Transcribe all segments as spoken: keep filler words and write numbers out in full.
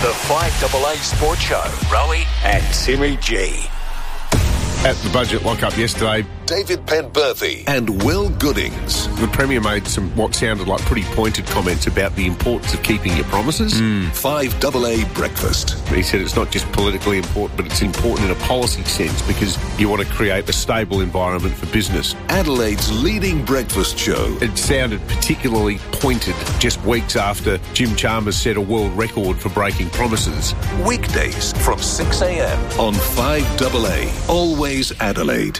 The five A A Sports Show. Rowie and Timmy G. At the budget lock-up yesterday, David Penberthy and Will Goodings. the Premier made some what sounded like pretty pointed comments about the importance of keeping your promises. five A A Breakfast. He said it's not just politically important, but it's important in a policy sense because you want to create a stable environment for business. Adelaide's leading breakfast show. It sounded particularly pointed just weeks after Jim Chalmers set a world record for breaking promises. Weekdays from six a.m. on five A A. Always Adelaide.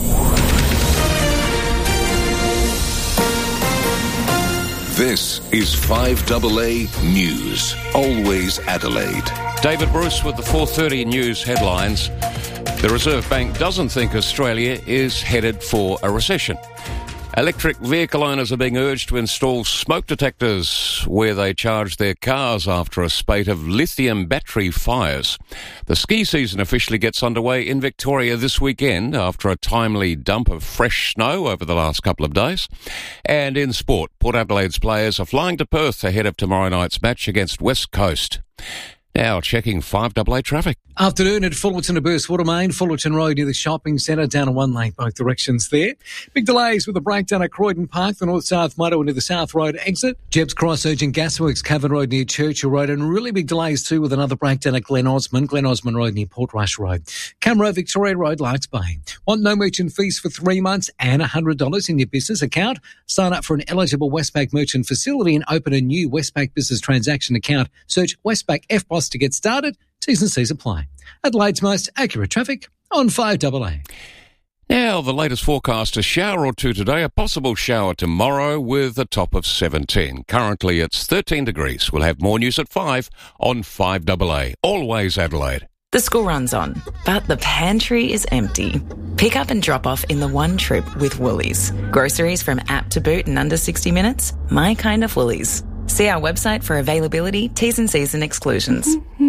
This is five A A News. Always Adelaide. David Bruce with the four thirty News headlines. The Reserve Bank doesn't think Australia is headed for a recession. Electric vehicle owners are being urged to install smoke detectors where they charge their cars after a spate of lithium battery fires. The ski season officially gets underway in Victoria this weekend after a timely dump of fresh snow over the last couple of days. And in sport, Port Adelaide's players are flying to Perth ahead of tomorrow night's match against West Coast. Now checking five A A traffic. Afternoon at Fullerton to Burst Water Main, Fullerton Road near the shopping centre, down a one lane both directions there. Big delays with a breakdown at Croydon Park, the north-south motorway near the South Road exit. Jebbs Cross, Urgent Gasworks, Cavan Road near Churchill Road, and really big delays too with another breakdown at Glen Osmond, Glen Osmond Road near Portrush Road. Camera, Victoria Road, Larks Bay. Want no merchant fees for three months and one hundred dollars in your business account? Sign up for an eligible Westpac merchant facility and open a new Westpac business transaction account. Search Westpac F B O S to get started. T's and C's apply. Adelaide's most accurate traffic on five A A. Now, the latest forecast, a shower or two today, a possible shower tomorrow with a top of seventeen. Currently, it's thirteen degrees. We'll have more news at five on five A A. Always Adelaide. The school run's on, but the pantry is empty. Pick up and drop off in the one trip with Woolies. Groceries from app to boot in under sixty minutes. My kind of Woolies. See our website for availability, T's and C's and exclusions.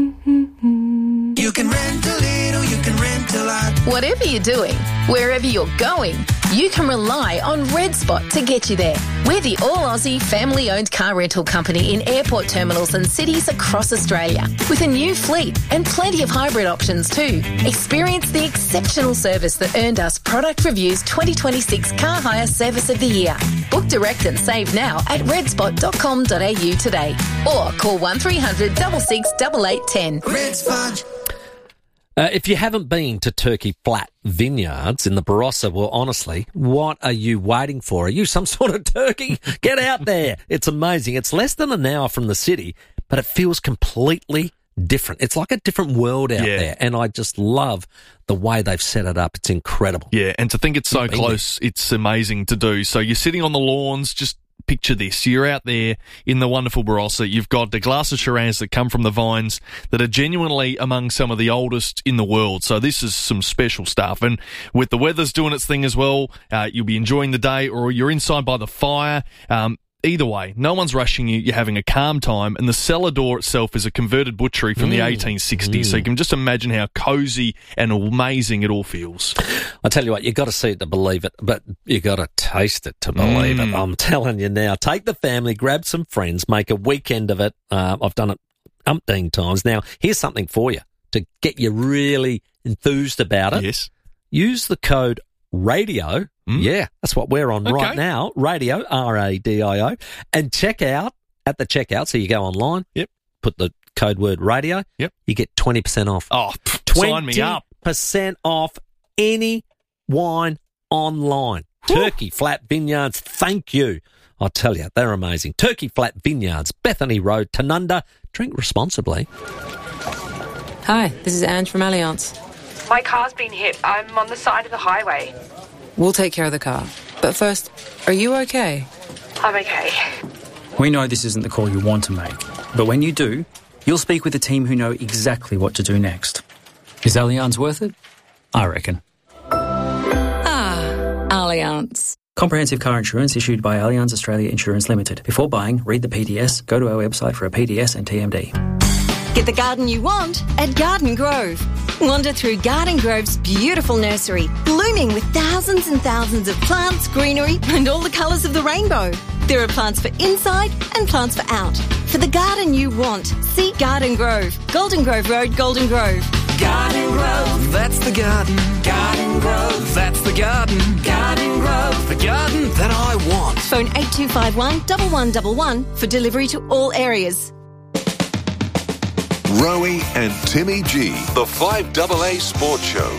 You can rent a little, you can rent a lot. Whatever you're doing, wherever you're going, you can rely on Red Spot to get you there. We're the all-Aussie, family-owned car rental company in airport terminals and cities across Australia, with a new fleet and plenty of hybrid options too. Experience the exceptional service that earned us Product Review's twenty twenty-six Car Hire Service of the Year. Book direct and save now at red spot dot com dot a u today, or call one three hundred, six six, eight eight one zero. Red Spot. Uh, if you haven't been to Turkey Flat Vineyards in the Barossa, well, honestly, what are you waiting for? Are you some sort of turkey? Get out there. It's amazing. It's less than an hour from the city, but it feels completely different. It's like a different world out Yeah. there, and I just love the way they've set it up. It's incredible. Yeah, and to think it's so Been close, it's amazing to do. So you're sitting on the lawns, just picture this. You're out there in the wonderful Barossa. You've got the glass of Shiraz that come from the vines that are genuinely among some of the oldest in the world. So this is some special stuff. And with the weather's doing its thing as well, uh, you'll be enjoying the day, or you're inside by the fire. Um, Either way, no one's rushing you. You're having a calm time. And the cellar door itself is a converted butchery from Mm. the eighteen sixties. Mm. So you can just imagine how cosy and amazing it all feels. I tell you what, you got to see it to believe it, but you got to taste it to believe Mm. it. I'm telling you now. Take the family, grab some friends, make a weekend of it. Uh, I've done it umpteen times. Now, here's something for you to get you really enthused about it. Yes. Use the code RADIO. Mm. Yeah, that's what we're on Okay. right now. Radio, R A D I O. And check out at the checkout. So you go online. Yep. Put the code word radio. Yep. You get twenty percent off. Oh, pff, sign me up. twenty percent off any wine online. Whew. Turkey Flat Vineyards, thank you. I'll tell you, they're amazing. Turkey Flat Vineyards, Bethany Road, Tanunda. Drink responsibly. Hi, this is Ange from Allianz. My car's been hit. I'm on the side of the highway. We'll take care of the car. But first, are you okay? I'm okay. We know this isn't the call you want to make, but when you do, you'll speak with a team who know exactly what to do next. Is Allianz worth it? I reckon. Ah, Allianz. Comprehensive car insurance issued by Allianz Australia Insurance Limited. Before buying, read the P D S, go to our website for a P D S and T M D. Get the garden you want at Garden Grove. Wander through Garden Grove's beautiful nursery, blooming with thousands and thousands of plants, greenery, and all the colours of the rainbow. There are plants for inside and plants for out. For the garden you want, see Garden Grove. Golden Grove Road, Golden Grove. Garden Grove, that's the garden. Garden Grove, that's the garden. Garden Grove, the garden that I want. Phone eight two five one, one one one one for delivery to all areas. Rowie and Timmy G, the five double A Sports Show.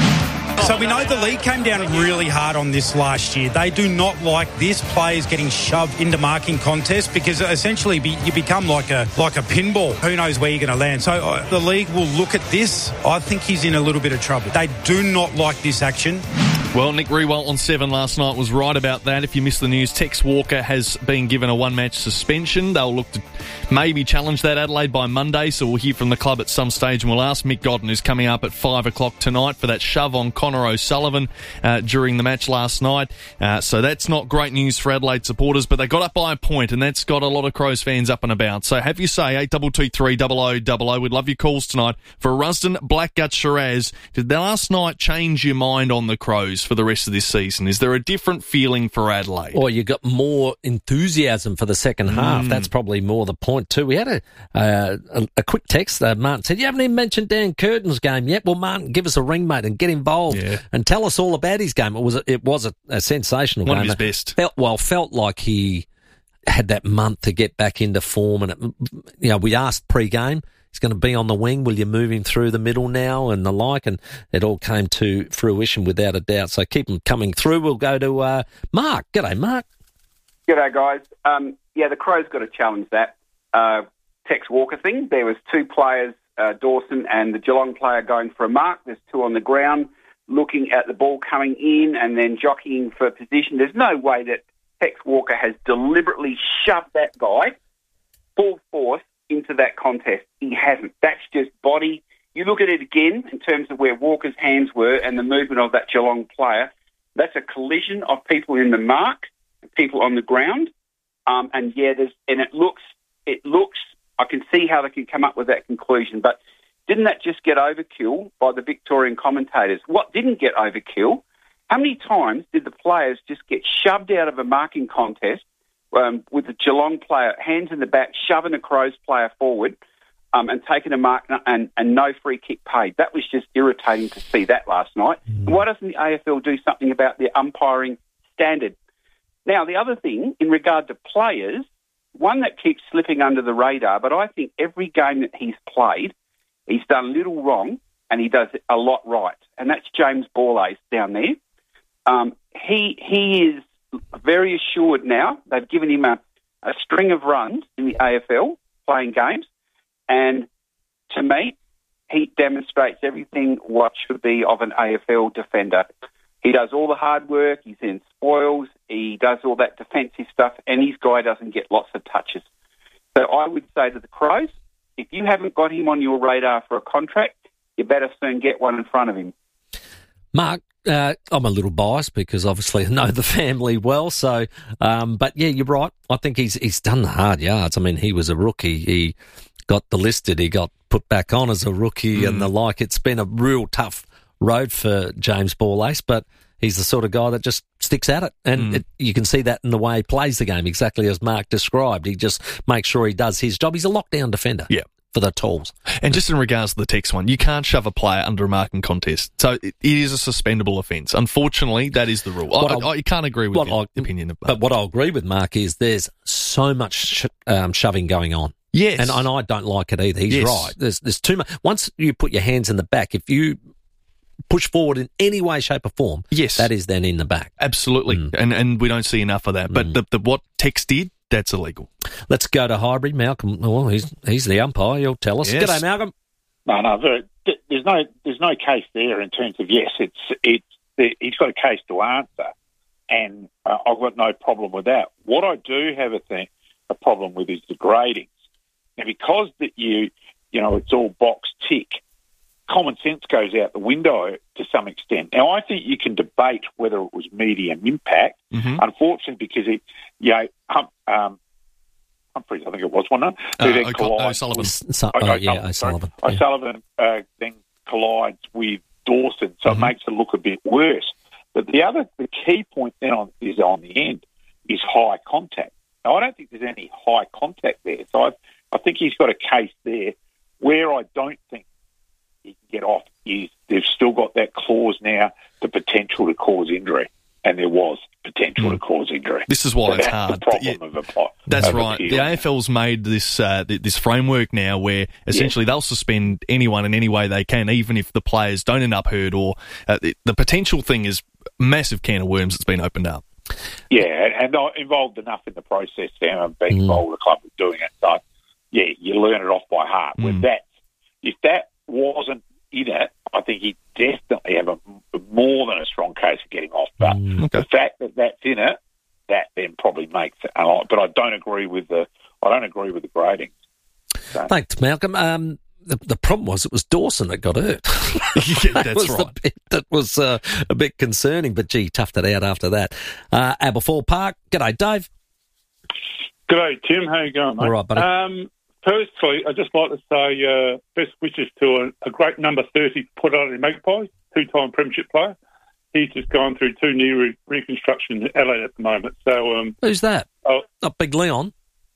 So we know the league came down really hard on this last year. They do not like this, players getting shoved into marking contests, because essentially be, you become like a like a pinball. Who knows where you're going to land? So uh, the league will look at this. I think he's in a little bit of trouble. They do not like this action. Well, Nick Riewoldt on Seven last night was right about that. If you missed the news, Tex Walker has been given a one-match suspension. They'll look to maybe challenge that Adelaide by Monday, so we'll hear from the club at some stage, and we'll ask Mick Godden, who's coming up at five o'clock tonight for that shove on Connor O'Sullivan uh, during the match last night. Uh, so that's not great news for Adelaide supporters, but they got up by a point, and that's got a lot of Crows fans up and about. So have you say eight two two three double oh double oh. We'd love your calls tonight for Rusden Blackgut Shiraz. Did last night change your mind on the Crows for the rest of this season? Is there a different feeling for Adelaide? Or you got more enthusiasm for the second half. Mm. That's probably more the point too. We had a uh, a, a quick text. Uh, Martin said, "You haven't even mentioned Dan Curtin's game yet." Well, Martin, give us a ring, mate, and get involved yeah. and tell us all about his game. It was a, it was a, a sensational One game. of his best. Felt well. Felt like he had that month to get back into form. And it, you know, we asked pre-game, he's going to be on the wing. Will you move him through the middle now and the like? And it all came to fruition without a doubt. So keep him coming through. We'll go to uh, Mark. G'day, Mark. G'day, guys. Um, yeah, the Crows got to challenge that uh, Tex Walker thing. There was two players, uh, Dawson and the Geelong player, going for a mark. There's two on the ground looking at the ball coming in and then jockeying for position. There's no way that Tex Walker has deliberately shoved that guy full force into that contest. He hasn't. That's just body. You look at it again in terms of where Walker's hands were and the movement of that Geelong player. That's a collision of people in the mark and people on the ground. Um, and yeah, there's and it looks, it looks. I can see how they can come up with that conclusion, but didn't that just get overkill by the Victorian commentators? What didn't get overkill? How many times did the players just get shoved out of a marking contest um, with the Geelong player, hands in the back, shoving a Crows player forward um, and taking a mark and, and no free kick paid? That was just irritating to see that last night. Mm. Why doesn't the A F L do something about their umpiring standard? Now, the other thing, in regard to players, one that keeps slipping under the radar, but I think every game that he's played, he's done a little wrong and he does a lot right, and that's James Borlase down there. Um, he he is very assured now. They've given him a, a string of runs in the A F L playing games, and to me, he demonstrates everything what should be of an A F L defender. He does all the hard work, he's in spoils, he does all that defensive stuff, and his guy doesn't get lots of touches. So I would say to the Crows, if you haven't got him on your radar for a contract, you better soon get one in front of him. Mark, uh, I'm a little biased because obviously I know the family well. So, um, but yeah, you're right. I think he's he's done the hard yards. I mean, he was a rookie. He got delisted. He got put back on as a rookie mm. and the like. It's been a real tough road for James Borlase, but he's the sort of guy that just sticks at it. And mm. it, you can see that in the way he plays the game, exactly as Mark described. He just makes sure he does his job. He's a lockdown defender. Yeah. For the tools. And just in regards to the text one, you can't shove a player under a marking contest. So it, it is a suspendable offence. Unfortunately, that is the rule. I, I, I can't agree with your I, opinion of that. But what I agree with Mark is there's so much sh- um, shoving going on. Yes. And, and I don't like it either. He's yes. right. There's there's too much. Once you put your hands in the back, if you push forward in any way, shape or form, yes. that is then in the back. Absolutely. Mm. And and we don't see enough of that. But mm. the, the, what Tex did, that's illegal. Let's go to Highbury. Malcolm, well, he's he's the umpire. He'll tell us. Yes. G'day, Malcolm. No, no, there, there's no there's no case there in terms of yes, it's it's he's got a case to answer, and uh, I've got no problem with that. What I do have a thing a problem with is the gradings. Now, because that you you know it's all box tick, common sense goes out the window to some extent. Now, I think you can debate whether it was medium impact. Mm-hmm. Unfortunately, because it, you know, um, um, Humphreys, I think it was, wasn't it? Uh, Who then o- collides O'Sullivan. with- So, O- oh, O'Sullivan, yeah, sorry. O'Sullivan. Yeah. O'Sullivan uh, then collides with Dawson, so Mm-hmm. it makes it look a bit worse. But the other, the key point then on, is on the end, is high contact. Now, I don't think there's any high contact there. So I, I think he's got a case there. Where I don't think he can get off is they've still got that clause now, the potential to cause injury. And there was potential mm. to cause injury. This is why so it's that's hard. The problem yeah, of a plot. That's of right. The A F L's made this uh, this framework now where essentially yeah. they'll suspend anyone in any way they can, even if the players don't end up hurt. Or uh, the, the potential thing is a massive can of worms that's been opened up. Yeah, and, and involved enough in the process now and being Mm. involved with the club with doing it. So, yeah, you learn it off by heart. Mm. With that, if that wasn't in it, I think he'd definitely have a more than a strong case of getting off. But Mm, okay. the fact that that's in it, that then probably makes it a lot. But I don't agree with the I don't agree with the grading. So. Thanks, Malcolm. Um, the, the problem was it was Dawson that got hurt. yeah, that that's was right. The bit that was uh, a bit concerning, but gee, toughed it out after that. Uh, Aberfoyle Park. G'day, Dave. G'day, Tim. How you going, mate? All right, buddy. Um, firstly, I'd just like to say uh, best wishes to a, a great number thirty put on in Magpies, two-time premiership player. He's just gone through two knee re- reconstruction in Adelaide at the moment. So, um, Who's that? Oh, Not Big Leon.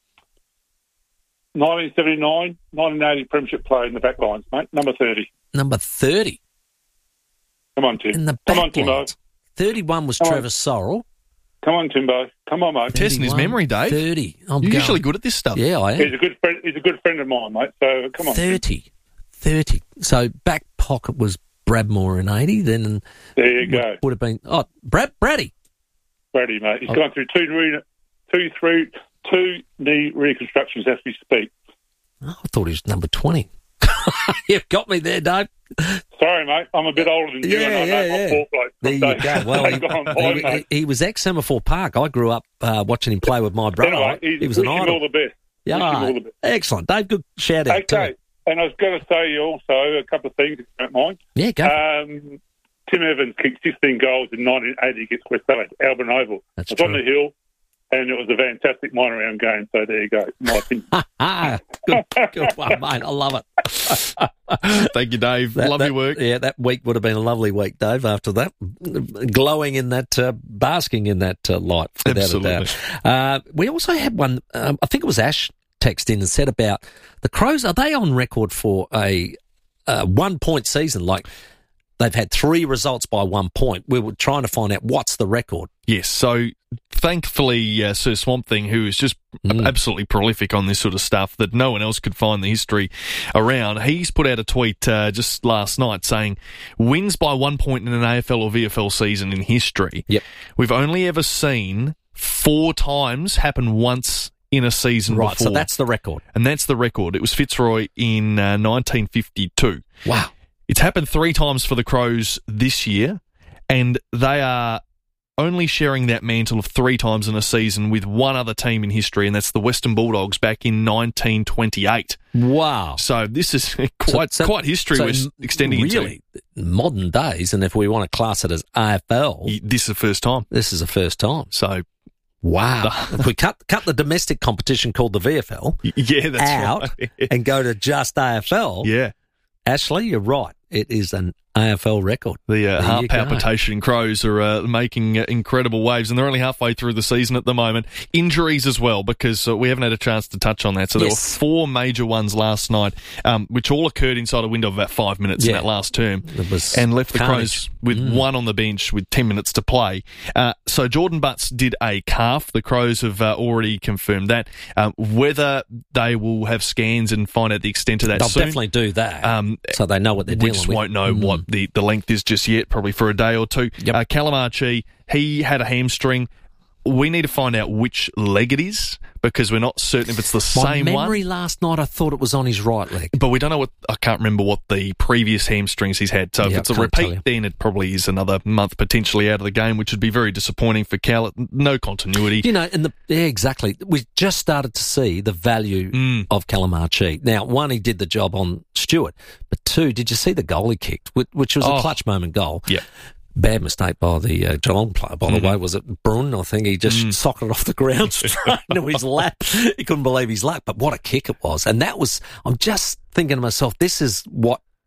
nineteen seventy-nine, nineteen eighty premiership player in the back lines, mate. Number thirty. Number thirty. Come on, Tim. In the Come back on, Timbo. lines. thirty-one was Come on. Trevor Sorrell. Come on, Timbo. Come on, mate. Testing his memory, Dave. thirty. I'm You're going. usually good at this stuff. Yeah, I am. He's a good friend. He's a good friend of mine, mate. So come on. thirty. thirty. So back pocket was Bradmore in eighty. Then There you would, go. would have been oh Brad Brady. Brady, mate. He's Oh. gone through two, re- two, three, two knee reconstructions as we speak. Oh, I thought he was number twenty. You've got me there, Dave. Sorry, mate. I'm a bit older than you, Yeah, and I yeah, know yeah. my poor bloke. There you go. Well, he, gone by, he, mate. he, he was ex Semaphore Park. I grew up uh, watching him play with my brother. Anyway, he's, he was an wish him idol. all the best. Yeah, Wish him all right. the best. Excellent, Dave. Good shout out. Okay, too. and I was going to say also a couple of things, if you don't mind. Yeah, go. Um, Tim Evans kicked sixteen goals in nineteen eighty against West Adelaide, Albion Oval. That's it was on true. the hill, and it was a fantastic minor-round game. So there you go. My opinion. Ah, good, good one, mate. I love it. Thank you, Dave. That- Love that- your work. Yeah, that week would have been a lovely week, Dave, after that. Glowing in that, uh, basking in that uh, light, without Absolutely. a doubt. Uh, we also had one, um, I think it was Ash text in and said about the Crows. Are they on record for a uh, one-point season? Like, they've had three results by one point. We were trying to find out what's the record. Yes, so thankfully, uh, Sir Swamp Thing, who is just Mm. absolutely prolific on this sort of stuff that no one else could find the history around, he's put out a tweet uh, just last night saying, wins by one point in an A F L or V F L season in history. Yep. We've only ever seen four times happen once in a season Right, before. so that's the record. And that's the record. It was Fitzroy in uh, nineteen fifty-two. Wow. It's happened three times for the Crows this year, and they are only sharing that mantle of three times in a season with one other team in history, and that's the Western Bulldogs back in nineteen twenty-eight. Wow. So this is quite So- so- quite history so we're s- extending really, into. modern days, and if we want to class it as A F L, Y- This is the first time. this is the first time. So, Wow. If we cut cut the domestic competition called the V F L yeah, that's out right. and go to just A F L, Yeah. Ashley, you're right. It is an A F L record. The uh, There heart you go. palpitation Crows are uh, making uh, incredible waves, and they're only halfway through the season at the moment. Injuries as well, because uh, we haven't had a chance to touch on that. So there Yes. were four major ones last night, um, which all occurred inside a window of about five minutes in Yeah. that last term, It was and left the carnage. Crows with Mm. one on the bench with ten minutes to play. Uh, so Jordan Butts did a calf. The Crows have uh, already confirmed that. Um, whether they will have scans and find out the extent of that They'll soon. definitely do that, Um, so they know what they're we dealing just with. won't know Mm. what the, the length is just yet, probably for a day or two. Yep. Uh, Calamarchi, he had a hamstring. We need to find out which leg it is, because we're not certain if it's the My same memory one. last night, I thought it was on his right leg. But we don't know what, I can't remember what the previous hamstrings he's had. So if Yeah, it's a can't tell repeat, you. then it probably is another month potentially out of the game, which would be very disappointing for Cal. No continuity. You know, and the yeah, exactly. We just started to see the value Mm. of Calamarchi. Now, one, he did the job on Stewart, but two, did you see the goal he kicked, which, which was Oh. a clutch moment goal? Yeah. Bad mistake by the uh, Geelong player, by Mm. the way. Was it Brun? I think he just Mm. socketed off the ground straight into his lap. He couldn't believe his luck, but what a kick it was. And that was, I'm just thinking to myself, this is what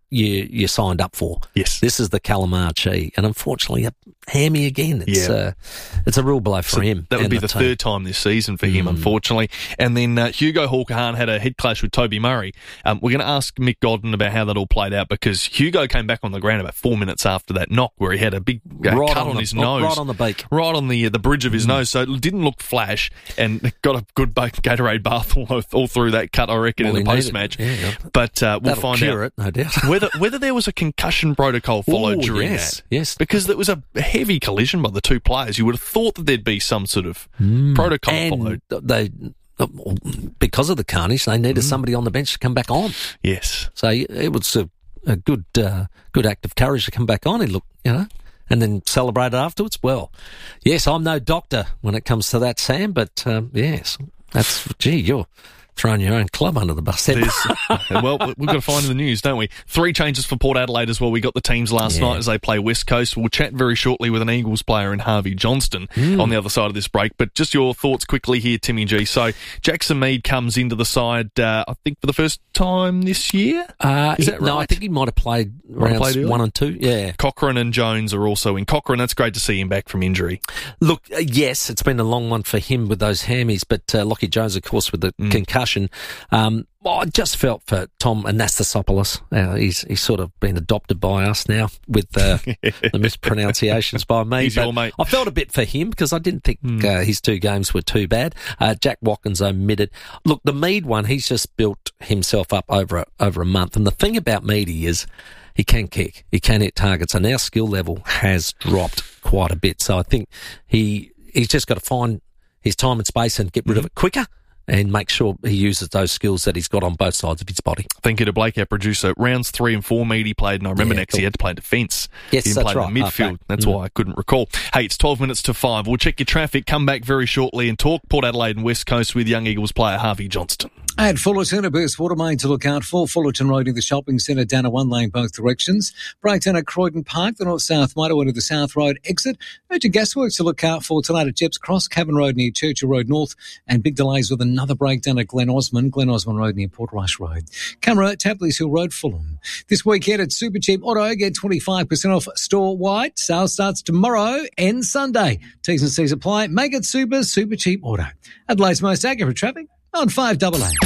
you you signed up for. Yes. This is the Calamachi, and unfortunately, a hammy again. It's Yeah. uh, it's a real blow for So him. That would and be the, team. third time this season for him, unfortunately. And then uh, Hugo Hawkerhan had a head clash with Toby Murray. Um, we're going to ask Mick Godden about how that all played out, because Hugo came back on the ground about four minutes after that knock, where he had a big uh, Right cut on on, the- his oh, nose, right on the beak, right on the uh, the bridge of his nose. So it didn't look flash, and got a good ba- Gatorade bath all, all through that cut, I reckon, Well, in the he post needed- match. yeah, yeah. But uh, we'll That'll find cure out it, no doubt. whether whether there was a concussion protocol followed Ooh, during yes, that. Yes, because there was a heavy collision by the two players. You would have thought that there'd be some sort of protocol and followed. They, because of the carnage, they needed somebody on the bench to come back on. Yes. So it was a, a good uh, good act of courage to come back on. He looked, you know, and then celebrated afterwards. Well, yes, I'm no doctor when it comes to that, Sam, but um, yes, that's, gee, you're throwing your own club under the bus. There's- well, we've got to find in the news, don't we? Three changes for Port Adelaide as well. We got the teams last Yeah. night as they play West Coast. We'll chat very shortly with an Eagles player in Harvey Johnston Mm. on the other side of this break. But just your thoughts quickly here, Timmy G. So Jackson Mead comes into the side, uh, I think, for the first time this year. Uh, Is he- that No, I right? think he might have played Might have rounds played early? one and two. Yeah. Cochrane and Jones are also in. Cochrane, that's great to see him back from injury. Look, uh, yes, it's been a long one for him with those hammies, but uh, Lockie Jones, of course, with the Mm. concussion. Um, well, I just felt for Tom Anastasopoulos. Uh, he's he's sort of been adopted by us now with uh, the mispronunciations by me. He's but your mate. I felt a bit for him because I didn't think uh, his two games were too bad. Uh, Jack Watkins omitted. Look, the Mead one, he's just built himself up over a, over a month. And the thing about Meady is he can kick, he can hit targets, and our skill level has dropped quite a bit. So I think he he's just got to find his time and space and get rid of it quicker, and make sure he uses those skills that he's got on both sides of his body. Thank you to Blake, our producer. Rounds three and four, Mead, he played, and I remember Yeah, next cool. he had to play defence. Yes, he didn't that's play right, the halfback. midfield. That's Mm. why I couldn't recall. Hey, it's twelve minutes to five. We'll check your traffic, come back very shortly and talk Port Adelaide and West Coast with Young Eagles player Harvey Johnston. At Fullerton, a burst water main to look out for. Fullerton Road in the shopping centre, down a one lane both directions. Breakdown at Croydon Park, the north-south motorway to the South Road exit. Urgent gasworks to look out for tonight at Jeps Cross, Cavan Road near Churchill Road North, and big delays with another breakdown at Glen Osmond, Glen Osmond Road near Port Rush Road. Camera at Tapley's Hill Road, Fulham. This weekend at Super Cheap Auto, get twenty-five percent off store-wide. Sale starts tomorrow and Sunday. T's and C's apply. Make it super, super cheap auto. Adelaide's most accurate traffic on five double A.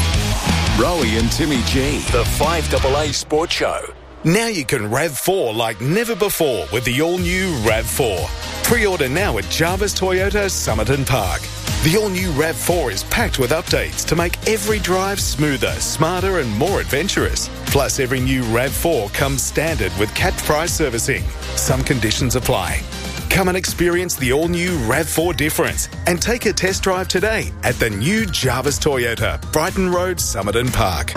Rowie and Timmy G. The five double A Sports Show. Now you can RAV four like never before with the all-new RAV four. Pre-order now at Jarvis Toyota Somerton Park. The all-new RAV four is packed with updates to make every drive smoother, smarter and more adventurous. Plus, every new RAV four comes standard with capped price servicing. Some conditions apply. Come and experience the all-new RAV four difference and take a test drive today at the new Jarvis Toyota, Brighton Road, Somerton Park.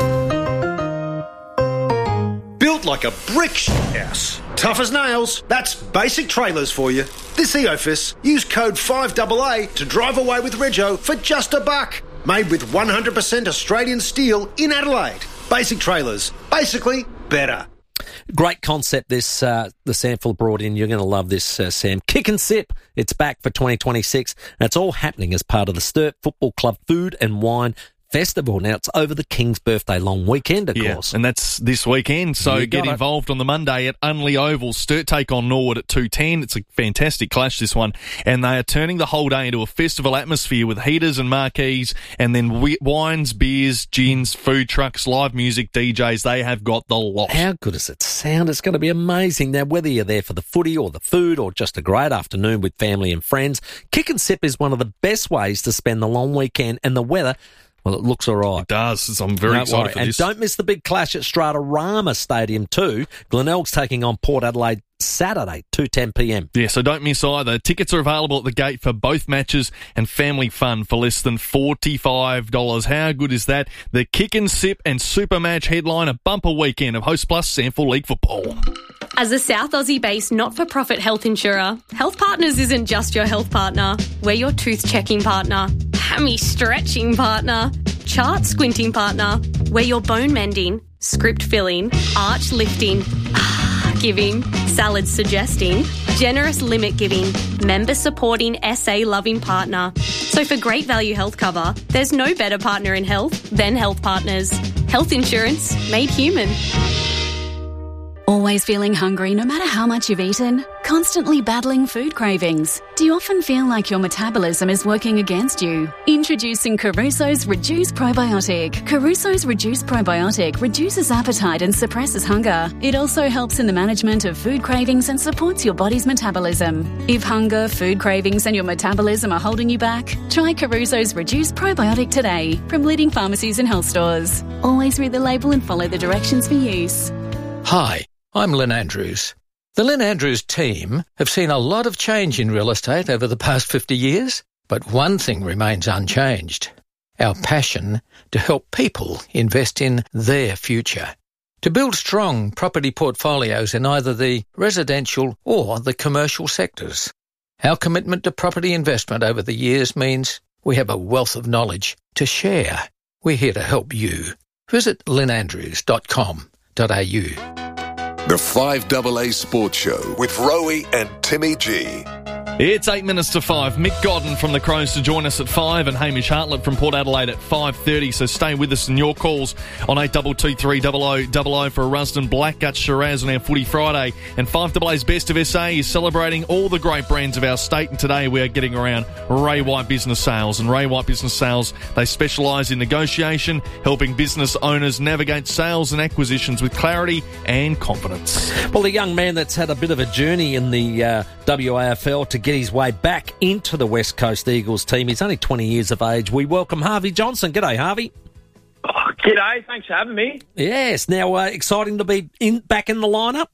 Built like a brick house. Tough as nails. That's Basic Trailers for you. This Eofus, use code five double A to drive away with Rego for just a buck. Made with one hundred percent Australian steel in Adelaide. Basic Trailers. Basically better. Great concept this uh, the Sample brought in. You're going to love this, uh, Sam. Kick and Sip. It's back for twenty twenty-six. And it's all happening as part of the Sturt Football Club Food and Wine Festival. Now, it's over the King's birthday long weekend, of yeah, course. and that's this weekend. So You get got it. involved on the Monday at Unley Oval. Sturt take on Norwood at two ten. It's a fantastic clash, this one. And they are turning the whole day into a festival atmosphere with heaters and marquees, and then wi- wines, beers, gins, food trucks, live music, D Js. They have got the lot. How good does it sound? It's going to be amazing. Now, whether you're there for the footy or the food or just a great afternoon with family and friends, Kick and Sip is one of the best ways to spend the long weekend, and the weather, well, it looks all right. It does. I'm very Don't excited worry. for and this. don't miss the big clash at Stratorama Stadium too. Glenelg's taking on Port Adelaide Saturday, two ten p.m. Yeah, so don't miss either. Tickets are available at the gate for both matches and family fun for less than forty-five dollars. How good is that? The Kick and Sip and Super Match headline, a bumper weekend of Host Plus Sample League football. As a South Aussie-based not-for-profit health insurer, Health Partners isn't just your health partner. We're your tooth-checking partner, hammy-stretching partner, chart-squinting partner. We're your bone-mending, script-filling, arch-lifting, giving, salad-suggesting, generous limit-giving, member-supporting, S A-loving partner. So for great value health cover, there's no better partner in health than Health Partners. Health insurance made human. Always feeling hungry no matter how much you've eaten? Constantly battling food cravings? Do you often feel like your metabolism is working against you? Introducing Caruso's Reduce Probiotic. Caruso's Reduce Probiotic reduces appetite and suppresses hunger. It also helps in the management of food cravings and supports your body's metabolism. If hunger, food cravings and your metabolism are holding you back, try Caruso's Reduce Probiotic today from leading pharmacies and health stores. Always read the label and follow the directions for use. Hi, I'm Lynn Andrews. The Lynn Andrews team have seen a lot of change in real estate over the past fifty years, but one thing remains unchanged: our passion to help people invest in their future, to build strong property portfolios in either the residential or the commercial sectors. Our commitment to property investment over the years means we have a wealth of knowledge to share. We're here to help you. Visit lynn andrews dot com dot a u. The five A A Sports Show with Rowie and Timmy G. It's eight minutes to five. Mick Godden from the Crows to join us at five, and Hamish Hartlett from Port Adelaide at five thirty. So stay with us and your calls on eight two two three double oh double oh for a Rusden Blackgut Shiraz on our Footy Friday. And five A A's Best of S A is celebrating all the great brands of our state, and today we are getting around Ray White Business Sales. And Ray White Business Sales, they specialise in negotiation, helping business owners navigate sales and acquisitions with clarity and confidence. Well, the young man that's had a bit of a journey in the uh, W A F L to get his way back into the West Coast Eagles team. He's only twenty years of age. We welcome Harvey Johnson. G'day, Harvey. Oh, g'day. Thanks for having me. Yes. Now, uh, exciting to be in back in the lineup.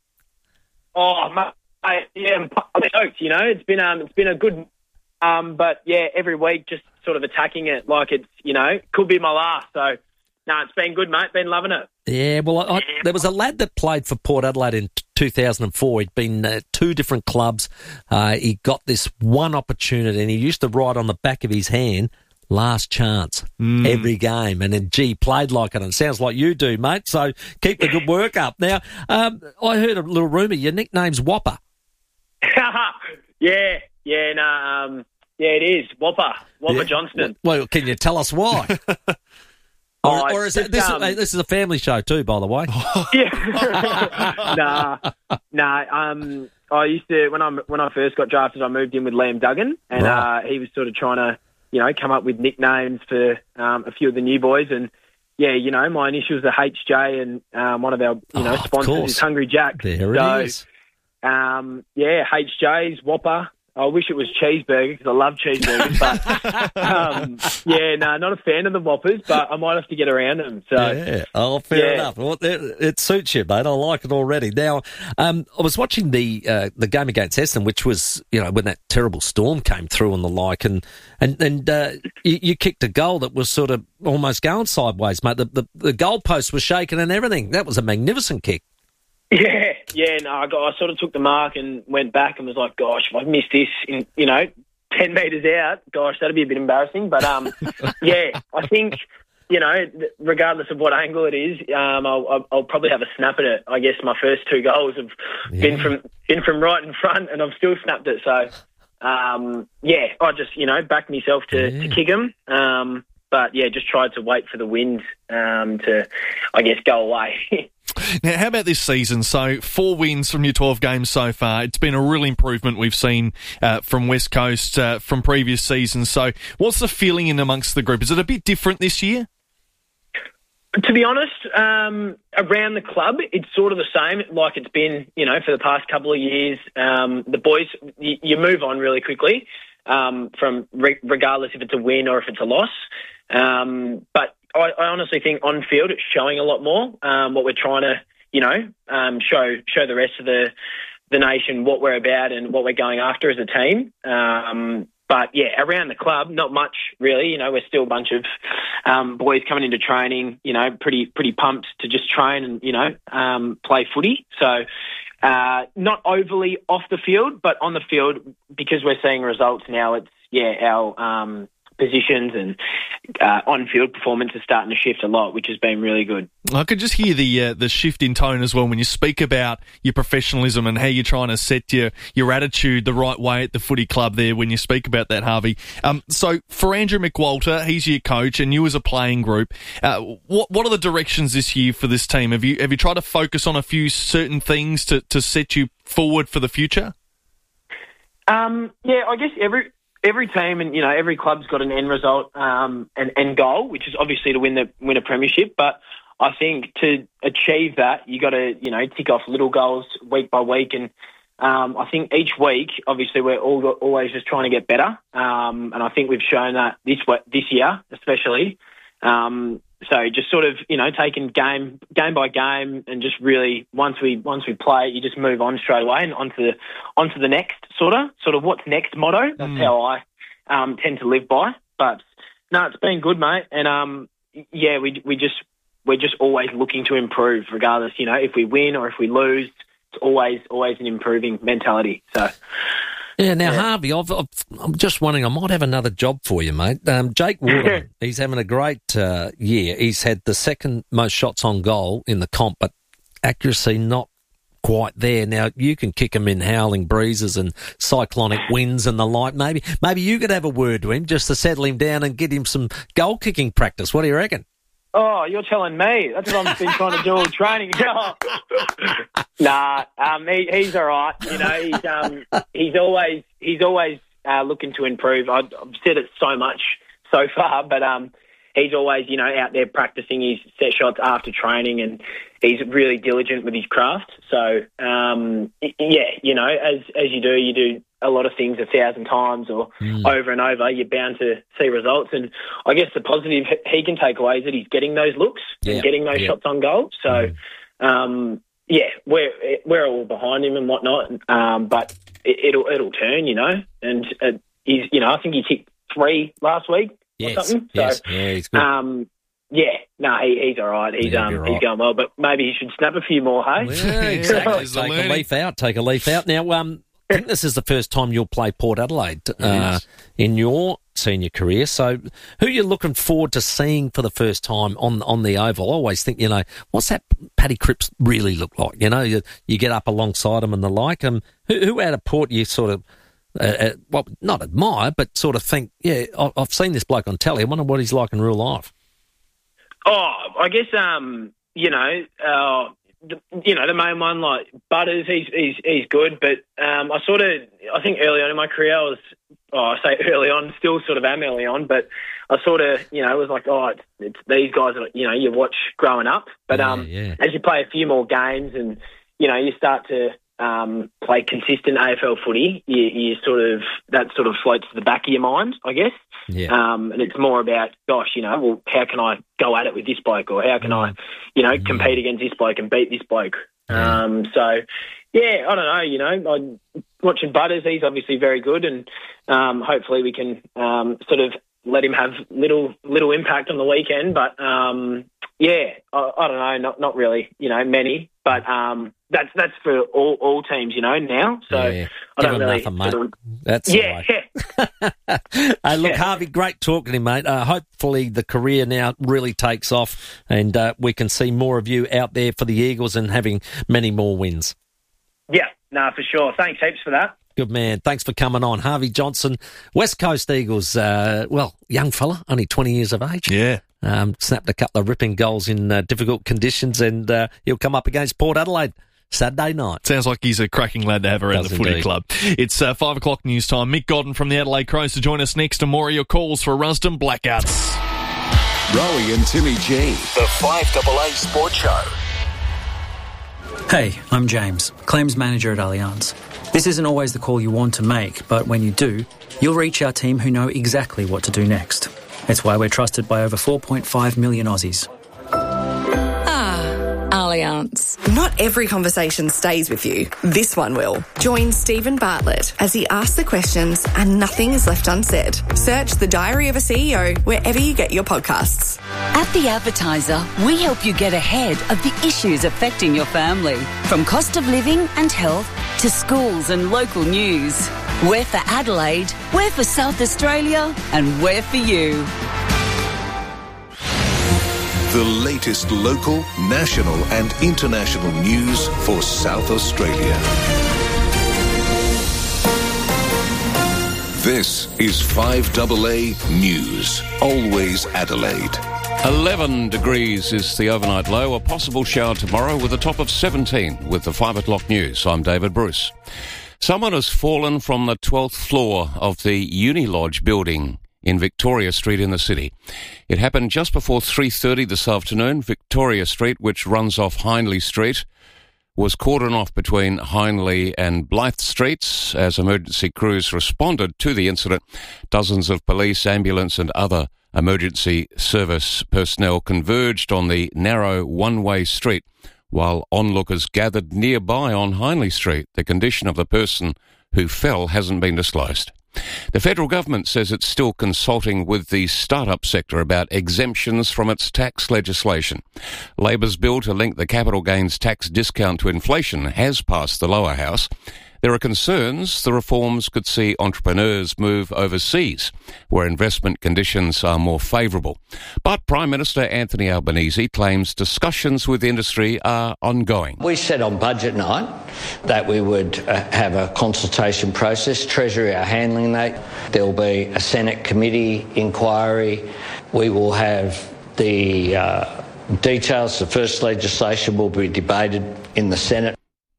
Oh, mate, yeah, I'm stoked. You know, it's been um, it's been a good, um, but yeah, every week just sort of attacking it like it's, you know, could be my last. So, no, it's been good, mate. Been loving it. Yeah, well, I, I, there was a lad that played for Port Adelaide in two thousand four. He'd been uh, two different clubs. Uh, he got this one opportunity, and he used to write on the back of his hand, last chance, mm. every game. And then, gee, played like it. And it sounds like you do, mate. So keep the good work up. Now, um, I heard a little rumour. Your nickname's Whopper. yeah, yeah, no, um, yeah, it is. Whopper. Whopper yeah. Johnston. Well, can you tell us why? Or, oh, or is it, this, um, is, this is a family show too, by the way. Yeah. nah, nah. Um, I used to when I when I first got drafted, I moved in with Liam Duggan, and right. uh, he was sort of trying to, you know, come up with nicknames for um, a few of the new boys, and yeah, you know, my initials are H J, and um, one of our you know oh, sponsors is Hungry Jack. There so, it is. Um, yeah, H J's Whopper. I wish it was cheeseburger because I love cheeseburgers, but um, yeah, no, not a fan of the Whoppers, but I might have to get around them. So yeah, oh, fair yeah. enough. Well, it, it suits you, mate. I like it already. Now, um, I was watching the uh, the game against Essendon, which was, you know, when that terrible storm came through and the like, and and and uh, you, you kicked a goal that was sort of almost going sideways, mate. The the, the goalpost was shaking and everything. That was a magnificent kick. Yeah, yeah, no, I, got, I sort of took the mark and went back and was like, gosh, if I missed this in, you know, ten metres out, gosh, that'd be a bit embarrassing. But, um, yeah, I think, you know, regardless of what angle it is, um, I'll, I'll, I'll probably have a snap at it. I guess my first two goals have yeah. been from been from right in front, and I've still snapped it. So, um, yeah, I just, you know, backed myself to, yeah. to kick him. Um, but, yeah, just tried to wait for the wind um, to, I guess, go away. Now, how about this season? So, four wins from your twelve games so far. It's been a real improvement we've seen uh, from West Coast uh, from previous seasons. So, what's the feeling in amongst the group? Is it a bit different this year? To be honest, um, around the club, it's sort of the same like it's been, you know, for the past couple of years. Um, the boys, you, you move on really quickly um, from re- regardless if it's a win or if it's a loss. Um, but I, I honestly think on field it's showing a lot more. Um, what we're trying to, you know, um, show show the rest of the the nation what we're about and what we're going after as a team. Um, but yeah, around the club, not much really. You know, we're still a bunch of um, boys coming into training. You know, pretty pretty pumped to just train and you know um, play footy. So uh, not overly off the field, but on the field because we're seeing results now. It's yeah our um, positions and uh, on-field performance is starting to shift a lot, which has been really good. I could just hear the uh, the shift in tone as well when you speak about your professionalism and how you're trying to set your, your attitude the right way at the footy club there when you speak about that, Harvey. Um, so for Andrew McWalter, he's your coach and you as a playing group, uh, what what are the directions this year for this team? Have you have you tried to focus on a few certain things to, to set you forward for the future? Um, yeah, I guess every... Every team and, you know, every club's got an end result um, and end goal, which is obviously to win the win a premiership. But I think to achieve that, you got to, you know, tick off little goals week by week. And um, I think each week, obviously, we're all always just trying to get better. Um, and I think we've shown that this this year, especially. Um, so just sort of, you know, taking game game by game and just really once we once we play, you just move on straight away and onto the onto the next sort of sort of what's next motto. That's mm. how I um, tend to live by. But no, it's been good, mate. And um, yeah, we we just we're just always looking to improve, regardless. You know, if we win or if we lose, it's always always an improving mentality. So. Yeah, now, yeah. Harvey, I've, I've, I'm just wondering, I might have another job for you, mate. Um, Jake Waterman, he's having a great uh, year. He's had the second most shots on goal in the comp, but accuracy not quite there. Now, you can kick him in howling breezes and cyclonic winds and the like. Maybe maybe you could have a word to him just to settle him down and get him some goal-kicking practice. What do you reckon? Oh, you're telling me. That's what I've been trying to do all training. nah, um, he, he's all right. You know, he's um, he's always he's always uh, looking to improve. I've said it so much so far, but um, he's always, you know, out there practicing his set shots after training, and he's really diligent with his craft. So, um, yeah, you know, as as you do, you do a lot of things a thousand times or mm. over and over, you're bound to see results. And I guess the positive he can take away is that he's getting those looks yeah. and getting those yeah. shots on goal. So, mm. um, yeah, we're we're all behind him and whatnot, um, but it, it'll it'll turn, you know. And uh, he's, you know, I think he hit three last week yes. or something. Yes. So, yeah, he's good. Um, yeah, no, he, he's all right. He's yeah, um right. he's going well, but maybe he should snap a few more. Hey, yeah, exactly. Take a leaf out. Take a leaf out. Now, um. I think this is the first time you'll play Port Adelaide uh, yes. in your senior career. So who are you looking forward to seeing for the first time on on the Oval? I always think, you know, what's that Paddy Cripps really look like? You know, you, you get up alongside him and the like. Um, who, who out of Port you sort of, uh, uh, well, not admire, but sort of think, yeah, I, I've seen this bloke on telly. I wonder what he's like in real life. Oh, I guess, um, you know, uh, The, you know, the main one, like Butters, he's he's he's good, but um, I sort of, I think early on in my career, I was, oh, I say early on, still sort of am early on, but I sort of, you know, was like, oh, it's, it's these guys that, you know, you watch growing up, but yeah, um, yeah. as you play a few more games and, you know, you start to um, play consistent A F L footy, you, you sort of, that sort of floats to the back of your mind, I guess. Yeah. Um, and it's more about, gosh, you know, well, how can I go at it with this bloke, or how can mm. I, you know, compete against this bloke and beat this bloke? Yeah. Um, so, yeah, I don't know, you know, I'm watching Butters, he's obviously very good, and um, hopefully we can um, sort of let him have little little impact on the weekend. But, um, yeah, I, I don't know, not not really, you know, many, but um, that's that's for all, all teams, you know, now. So yeah. I Give don't him really... nothing, mate. Sort of, that's yeah, right. Hey, look, Yeah. Harvey, great talking to you, mate. Uh, hopefully the career now really takes off and uh, we can see more of you out there for the Eagles and having many more wins. Yeah, no, for sure. Thanks heaps for that. Good man. Thanks for coming on. Harvey Johnson, West Coast Eagles, uh, well, young fella, only twenty years of age. Yeah. Um, snapped a couple of ripping goals in uh, difficult conditions, and uh, he'll come up against Port Adelaide Saturday night. Sounds like he's a cracking lad to have around Does the footy indeed. club. It's uh, five o'clock news time. Mick Godden from the Adelaide Crows to join us next, and more of your calls for Rusden Blackouts. Rowie and Timmy G, the five double A Sports Show. Hey, I'm James, claims manager at Allianz. This isn't always the call you want to make, but when you do, you'll reach our team who know exactly what to do next. It's why we're trusted by over four point five million Aussies. Allianz. Not every conversation stays with you. This one will. Join Stephen Bartlett as he asks the questions and nothing is left unsaid. Search The Diary of a C E O wherever you get your podcasts. At The Advertiser, we help you get ahead of the issues affecting your family, from cost of living and health to schools and local news. We're for Adelaide, we're for South Australia, and we're for you. The latest local, national and international news for South Australia. This is five A A News, always Adelaide. eleven degrees is the overnight low. A possible shower tomorrow with a top of seventeen. With the five o'clock news, I'm David Bruce. Someone has fallen from the twelfth floor of the Unilodge building in Victoria Street in the city. It happened just before three thirty this afternoon. Victoria Street, which runs off Hindley Street, was cordoned off between Hindley and Blythe Streets as emergency crews responded to the incident. Dozens of police, ambulance and other emergency service personnel converged on the narrow one-way street while onlookers gathered nearby on Hindley Street. The condition of the person who fell hasn't been disclosed. The federal government says it's still consulting with the startup sector about exemptions from its tax legislation. Labor's bill to link the capital gains tax discount to inflation has passed the lower house. There are concerns the reforms could see entrepreneurs move overseas, where investment conditions are more favourable. But Prime Minister Anthony Albanese claims discussions with industry are ongoing. We said on budget night that we would uh, have a consultation process. Treasury are handling that. There will be a Senate committee inquiry. We will have the uh, details. The first legislation will be debated in the Senate.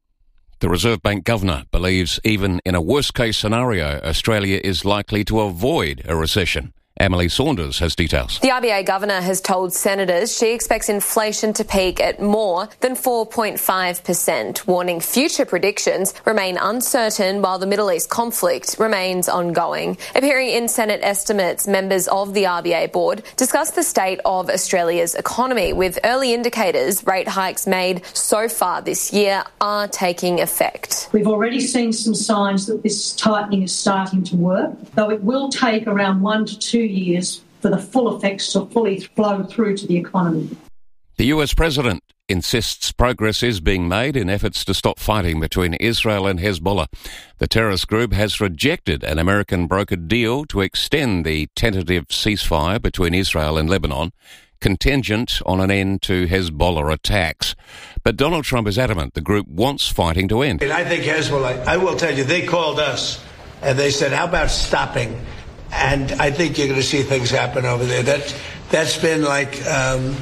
The Reserve Bank Governor believes even in a worst-case scenario, Australia is likely to avoid a recession. Emily Saunders has details. The R B A Governor has told senators she expects inflation to peak at more than four point five percent, warning future predictions remain uncertain while the Middle East conflict remains ongoing. Appearing in Senate estimates, members of the R B A board discussed the state of Australia's economy, with early indicators rate hikes made so far this year are taking effect. We've already seen some signs that this tightening is starting to work, though it will take around one to two years for the full effects to fully flow through to the economy. The U S president insists progress is being made in efforts to stop fighting between Israel and Hezbollah. The terrorist group has rejected an American brokered deal to extend the tentative ceasefire between Israel and Lebanon, contingent on an end to Hezbollah attacks. But Donald Trump is adamant the group wants fighting to end. And I think Hezbollah, I will tell you, they called us and they said, how about stopping? And I think you're going to see things happen over there. That, that's been like um,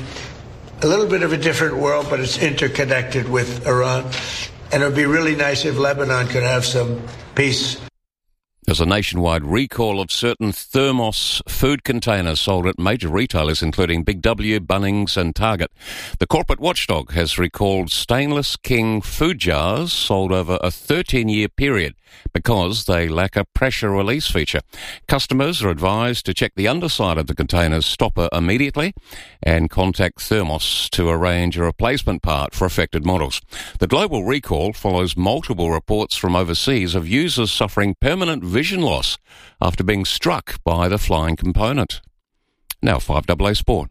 a little bit of a different world, but it's interconnected with Iran. And it would be really nice if Lebanon could have some peace. There's a nationwide recall of certain Thermos food containers sold at major retailers, including Big W, Bunnings and Target. The corporate watchdog has recalled Stainless King food jars sold over a thirteen-year period because they lack a pressure release feature. Customers are advised to check the underside of the container's stopper immediately and contact Thermos to arrange a replacement part for affected models. The global recall follows multiple reports from overseas of users suffering permanent vision loss after being struck by the flying component. Now five A A Sport.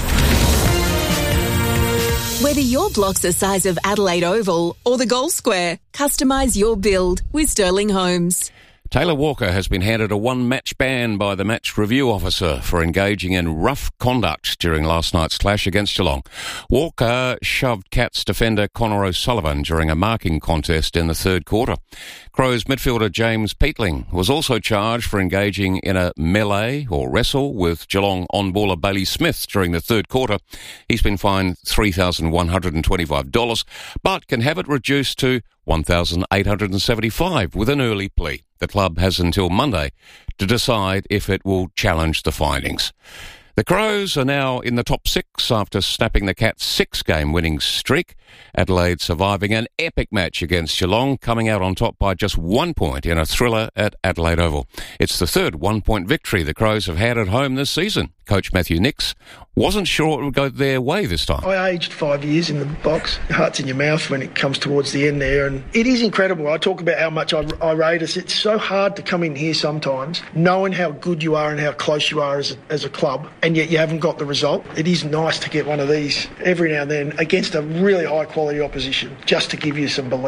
Whether your block's the size of Adelaide Oval or the Gold Square, customise your build with Sterling Homes. Taylor Walker has been handed a one-match ban by the match review officer for engaging in rough conduct during last night's clash against Geelong. Walker shoved Cats defender Connor O'Sullivan during a marking contest in the third quarter. Crows midfielder James Peatling was also charged for engaging in a melee or wrestle with Geelong on-baller Bailey Smith during the third quarter. He's been fined three thousand one hundred twenty-five dollars, but can have it reduced to one thousand eight hundred seventy-five dollars with an early plea. The club has until Monday to decide if it will challenge the findings. The Crows are now in the top six after snapping the Cats' six-game winning streak. Adelaide surviving an epic match against Geelong, coming out on top by just one point in a thriller at Adelaide Oval. It's the third one-point victory the Crows have had at home this season. Coach Matthew Nicks wasn't sure it would go their way this time. I aged five years in the box. Your heart's in your mouth when it comes towards the end there, and it is incredible. I talk about how much I, I rate us. It's so hard to come in here sometimes, knowing how good you are and how close you are as a, as a club, and yet you haven't got the result. It is nice to get one of these every now and then against a really high-quality opposition, just to give you some belief.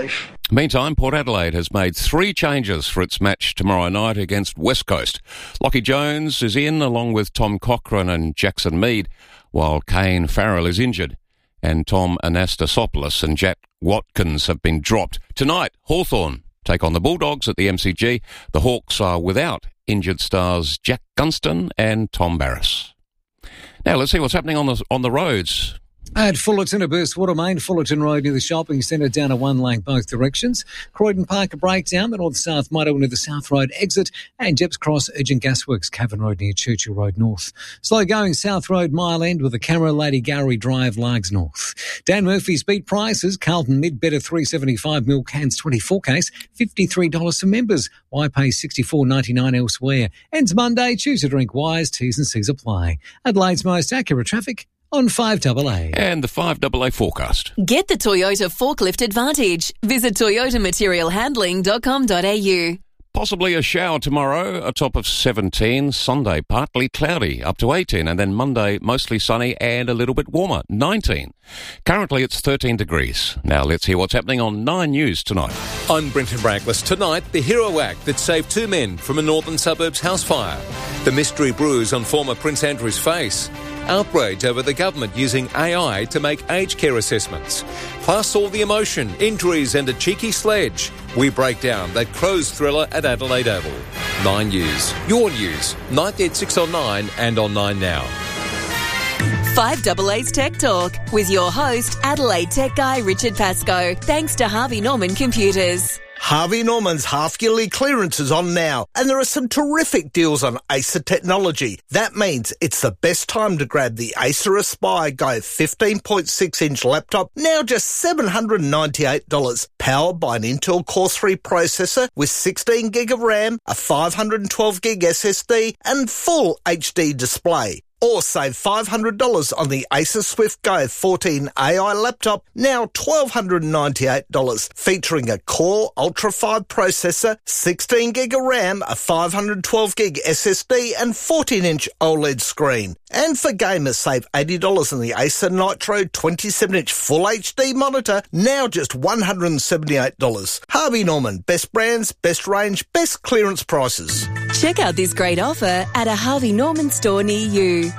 Meantime, Port Adelaide has made three changes for its match tomorrow night against West Coast. Lockie Jones is in along with Tom Cochrane and Jackson Mead, while Kane Farrell is injured. And Tom Anastasopoulos and Jack Watkins have been dropped. Tonight, Hawthorn take on the Bulldogs at the M C G. The Hawks are without injured stars Jack Gunston and Tom Barras. Now let's see what's happening on the on the roads. At Fullerton, a burst water main, Fullerton Road near the shopping centre down a one lane both directions. Croydon Park a breakdown, the north-south Muddo near the South Road exit, and Jeps Cross Urgent Gasworks, Cavan Road near Churchill Road North. Slow going South Road Mile End with the Camera Lady Gallery Drive Largs North. Dan Murphy's beat prices, Carlton Mid better three seventy-five, Milk Cans twenty-four case, fifty-three dollars for members. Why pay sixty-four ninety-nine elsewhere? Ends Monday, choose a drink wise, T's and C's apply. Adelaide's most accurate traffic on five A A. And the five A A forecast. Get the Toyota Forklift Advantage. Visit toyota material handling dot com dot a u. Possibly a shower tomorrow, a top of seventeen. Sunday, partly cloudy, up to eighteen. And then Monday, mostly sunny and a little bit warmer, nineteen. Currently, it's thirteen degrees. Now, let's hear what's happening on Nine News tonight. I'm Brenton Braggless. Tonight, the hero act that saved two men from a northern suburbs house fire. The mystery bruise on former Prince Andrew's face. Outrage over the government using A I to make aged care assessments. Plus all the emotion, injuries and a cheeky sledge. We break down that Crows thriller at Adelaide Oval. Nine News. Your news. Nightly at six on Nine and on Nine Now. five A A's Tech Talk with your host, Adelaide Tech guy Richard Pascoe. Thanks to Harvey Norman Computers. Harvey Norman's half-yearly clearance is on now, and there are some terrific deals on Acer technology. That means it's the best time to grab the Acer Aspire Go fifteen point six inch laptop, now just seven hundred ninety-eight dollars, powered by an Intel Core three processor with sixteen gig of RAM, a five hundred twelve gig S S D, and full H D display. Or save five hundred dollars on the Acer Swift Go fourteen A I laptop, now one thousand two hundred ninety-eight dollars, featuring a Core Ultra five processor, sixteen gig of RAM, a five hundred twelve gig S S D and fourteen inch OLED screen. And for gamers, save eighty dollars on the Acer Nitro twenty-seven inch Full H D monitor, now just one hundred seventy-eight dollars. Harvey Norman, best brands, best range, best clearance prices. Check out this great offer at a Harvey Norman store near you.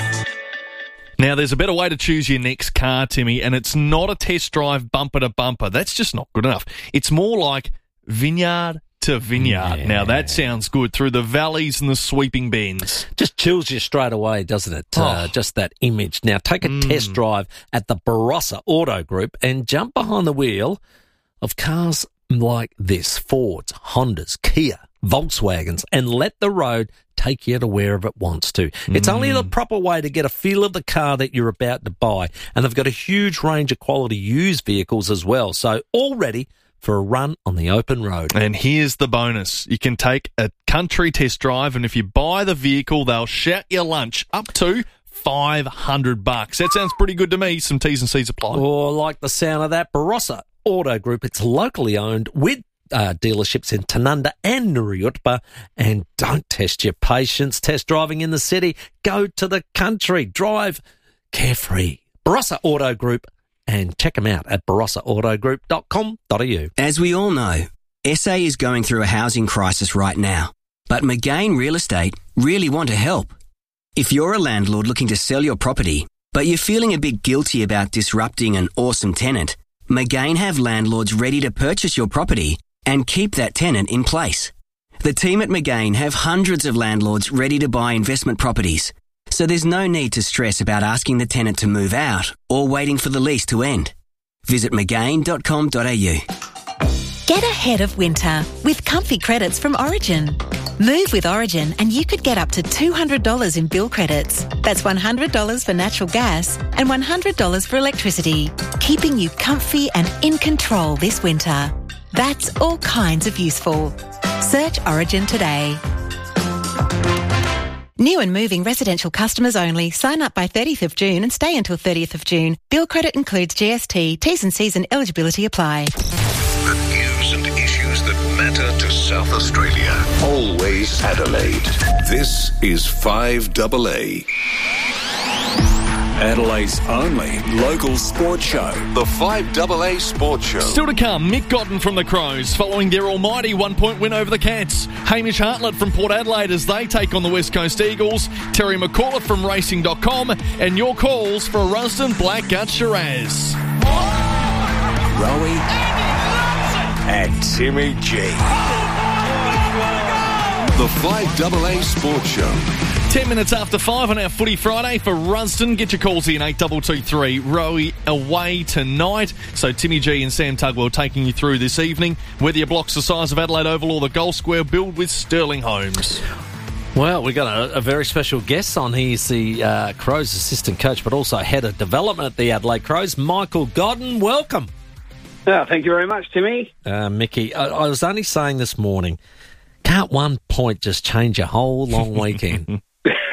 Now, there's a better way to choose your next car, Timmy, and it's not a test drive bumper to bumper. That's just not good enough. It's more like vineyard to vineyard. Yeah. Now, that sounds good, through the valleys and the sweeping bends. Just chills you straight away, doesn't it? Oh. Uh, just that image. Now, take a mm. test drive at the Barossa Auto Group and jump behind the wheel of cars like this: Fords, Hondas, Kia, Volkswagens, and let the road take you to wherever it wants to. It's Mm. only the proper way to get a feel of the car that you're about to buy. And they've got a huge range of quality used vehicles as well. So all ready for a run on the open road. And here's the bonus. You can take a country test drive, and if you buy the vehicle, they'll shout your lunch up to five hundred bucks. That sounds pretty good to me. Some T's and C's apply. Or like the sound of that, Barossa Auto Group. It's locally owned with Uh, dealerships in Tanunda and Nuriutpa. And don't test your patience test driving in the city. Go to the country. Drive carefree. Barossa Auto Group, and check them out at barossa auto group dot com dot a u. As we all know, S A is going through a housing crisis right now. But McGain Real Estate really want to help. If you're a landlord looking to sell your property, but you're feeling a bit guilty about disrupting an awesome tenant, McGain have landlords ready to purchase your property and keep that tenant in place. The team at McGain have hundreds of landlords ready to buy investment properties, so there's no need to stress about asking the tenant to move out or waiting for the lease to end. Visit mcgain dot com dot a u. Get ahead of winter with comfy credits from Origin. Move with Origin and you could get up to two hundred dollars in bill credits. That's one hundred dollars for natural gas and one hundred dollars for electricity, keeping you comfy and in control this winter. That's all kinds of useful. Search Origin today. New and moving residential customers only. Sign up by thirtieth of June and stay until thirtieth of June. Bill credit includes G S T. T's and C's and eligibility apply. The news and issues that matter to South Australia. Always Adelaide. This is five A A. Adelaide's only local sports show. The five A A Sports Show. Still to come, Mick Godden from the Crows following their almighty one-point win over the Cats. Hamish Hartlett from Port Adelaide as they take on the West Coast Eagles. Terry McAuliffe from racing dot com. And your calls for a Rusden Blackgut Shiraz. Rowie and Timmy G. The five A A Sports Show. Ten minutes after five on our Footy Friday for Rusden. Get your calls in eight two two three. Rowie away tonight. So Timmy G and Sam Tugwell taking you through this evening. Whether your block's the size of Adelaide Oval or the Golf Square, build with Sterling Homes. Well, we've got a, a very special guest on. He's the uh, Crows assistant coach, but also head of development at the Adelaide Crows, Michael Godden. Welcome. Oh, thank you very much, Timmy. Uh, Mickey, I, I was only saying this morning, can't one point just change a whole long weekend?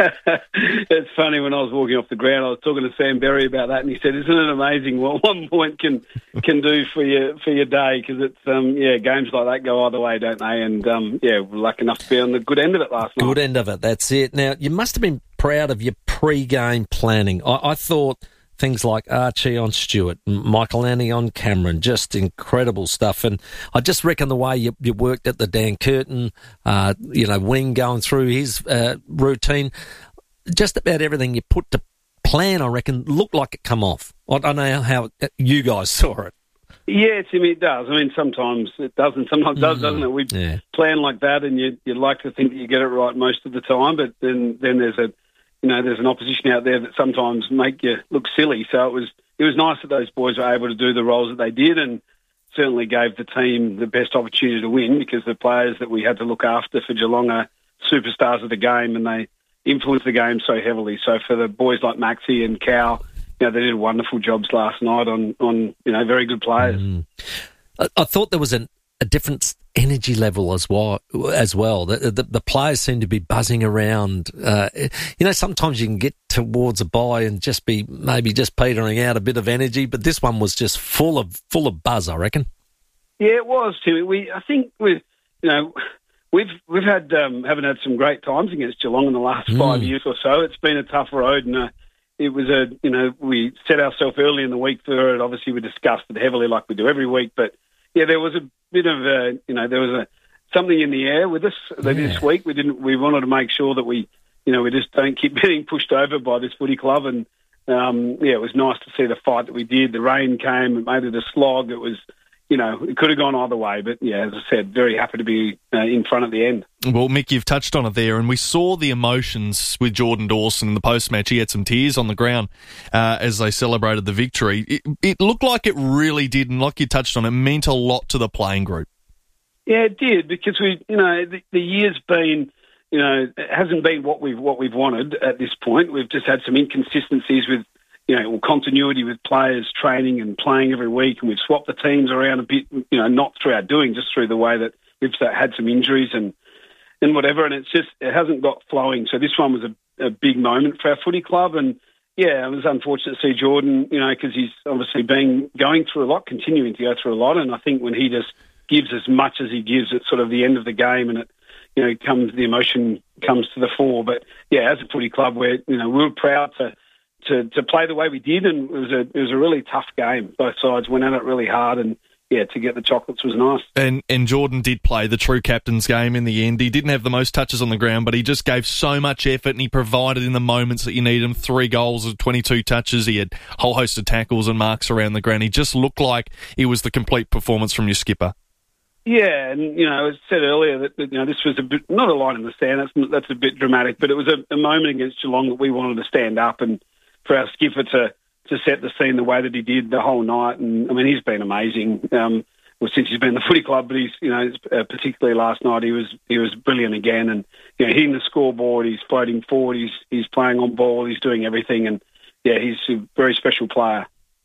It's funny, when I was walking off the ground, I was talking to Sam Berry about that, and he said, "Isn't it amazing what one point can can do for your for your day?" Because it's um yeah, games like that go either way, don't they? And um yeah, we're lucky enough to be on the good end of it last night. Good end of it, that's it. Now, you must have been proud of your pre-game planning. I, I thought things like Archie on Stewart, Michael Annie on Cameron, just incredible stuff. And I just reckon the way you, you worked at the Dan Curtin, uh, you know, wing going through his uh, routine, just about everything you put to plan, I reckon, looked like it come off. I don't know how you guys saw it. Yeah, Timmy, it does. I mean, sometimes it doesn't. Sometimes it does, Mm. doesn't it? We Yeah. plan like that, and you you like to think that you get it right most of the time, but then then there's a you know there's an opposition out there that sometimes make you look silly. So it was it was nice that those boys were able to do the roles that they did, and certainly gave the team the best opportunity to win, because the players that we had to look after for Geelong are superstars of the game, and they influence the game so heavily. So for the boys like Maxi and Cal, you know, they did wonderful jobs last night on, on you know, very good players. Mm. I, I thought there was an, a different energy level as well. As well, the, the, the players seem to be buzzing around. Uh, you know, sometimes you can get towards a bye and just be maybe just petering out a bit of energy, but this one was just full of full of buzz, I reckon. Yeah, it was too. We, I think we, you know, we've we've had um, haven't had some great times against Geelong in the last Mm. five years or so. It's been a tough road, and uh, it was a you know we set ourselves early in the week for it. Obviously, we discussed it heavily like we do every week, but yeah, there was a bit of a you know there was a something in the air with us that Yeah. this week. We didn't we wanted to make sure that we you know we just don't keep getting pushed over by this footy club, and um, yeah, it was nice to see the fight that we did. The rain came, it made it a slog. It was. You know, it could have gone either way, but yeah, as I said, very happy to be uh, in front at the end. Well, Mick, you've touched on it there, and we saw the emotions with Jordan Dawson in the post-match. He had some tears on the ground uh, as they celebrated the victory. It, it looked like it really did, and like you touched on, it meant a lot to the playing group. Yeah, it did, because we, you know, the, the year's been, you know, it hasn't been what we've what we've wanted at this point. We've just had some inconsistencies with, you know, continuity with players training and playing every week, and we've swapped the teams around a bit, you know, not through our doing, just through the way that we've had some injuries and, and whatever, and it's just, it hasn't got flowing. So this one was a, a big moment for our footy club, and yeah, it was unfortunate to see Jordan, you know, because he's obviously been going through a lot, continuing to go through a lot, and I think when he just gives as much as he gives at sort of the end of the game, and it, you know, comes, the emotion comes to the fore. But yeah, as a footy club, we're, you know, we were proud to, To, to play the way we did, and it was a it was a really tough game. Both sides went at it really hard, and yeah, to get the chocolates was nice. And and Jordan did play the true captain's game in the end. He didn't have the most touches on the ground, but he just gave so much effort, and he provided in the moments that you need him. Three goals and twenty-two touches. He had a whole host of tackles and marks around the ground. He just looked like it was the complete performance from your skipper. Yeah, and you know, as I said earlier, that that, you know, this was a bit, not a line in the sand. That's that's a bit dramatic, but it was a, a moment against Geelong that we wanted to stand up, and for our skipper to, to set the scene the way that he did the whole night. And I mean, he's been amazing. Um, well, since he's been in the footy club, but he's, you know, uh, particularly last night, he was he was brilliant again. And you know, hitting the scoreboard, he's floating forward, he's he's playing on ball, he's doing everything. And yeah, he's a very special player.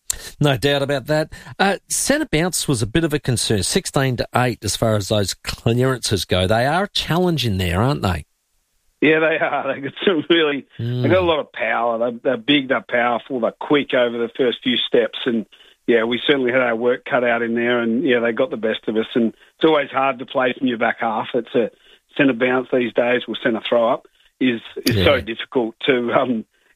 No doubt about that. Uh, centre bounce was a bit of a concern, sixteen to eight as far as those clearances go. They are a challenge in there, aren't they? Yeah, they are. They got some really. Mm. They got a lot of power. They're, they're big, they're powerful, they're quick over the first few steps, and yeah, we certainly had our work cut out in there, and yeah, they got the best of us. And it's always hard to play from your back half. It's a centre bounce these days, or centre throw up is is Yeah. so difficult to um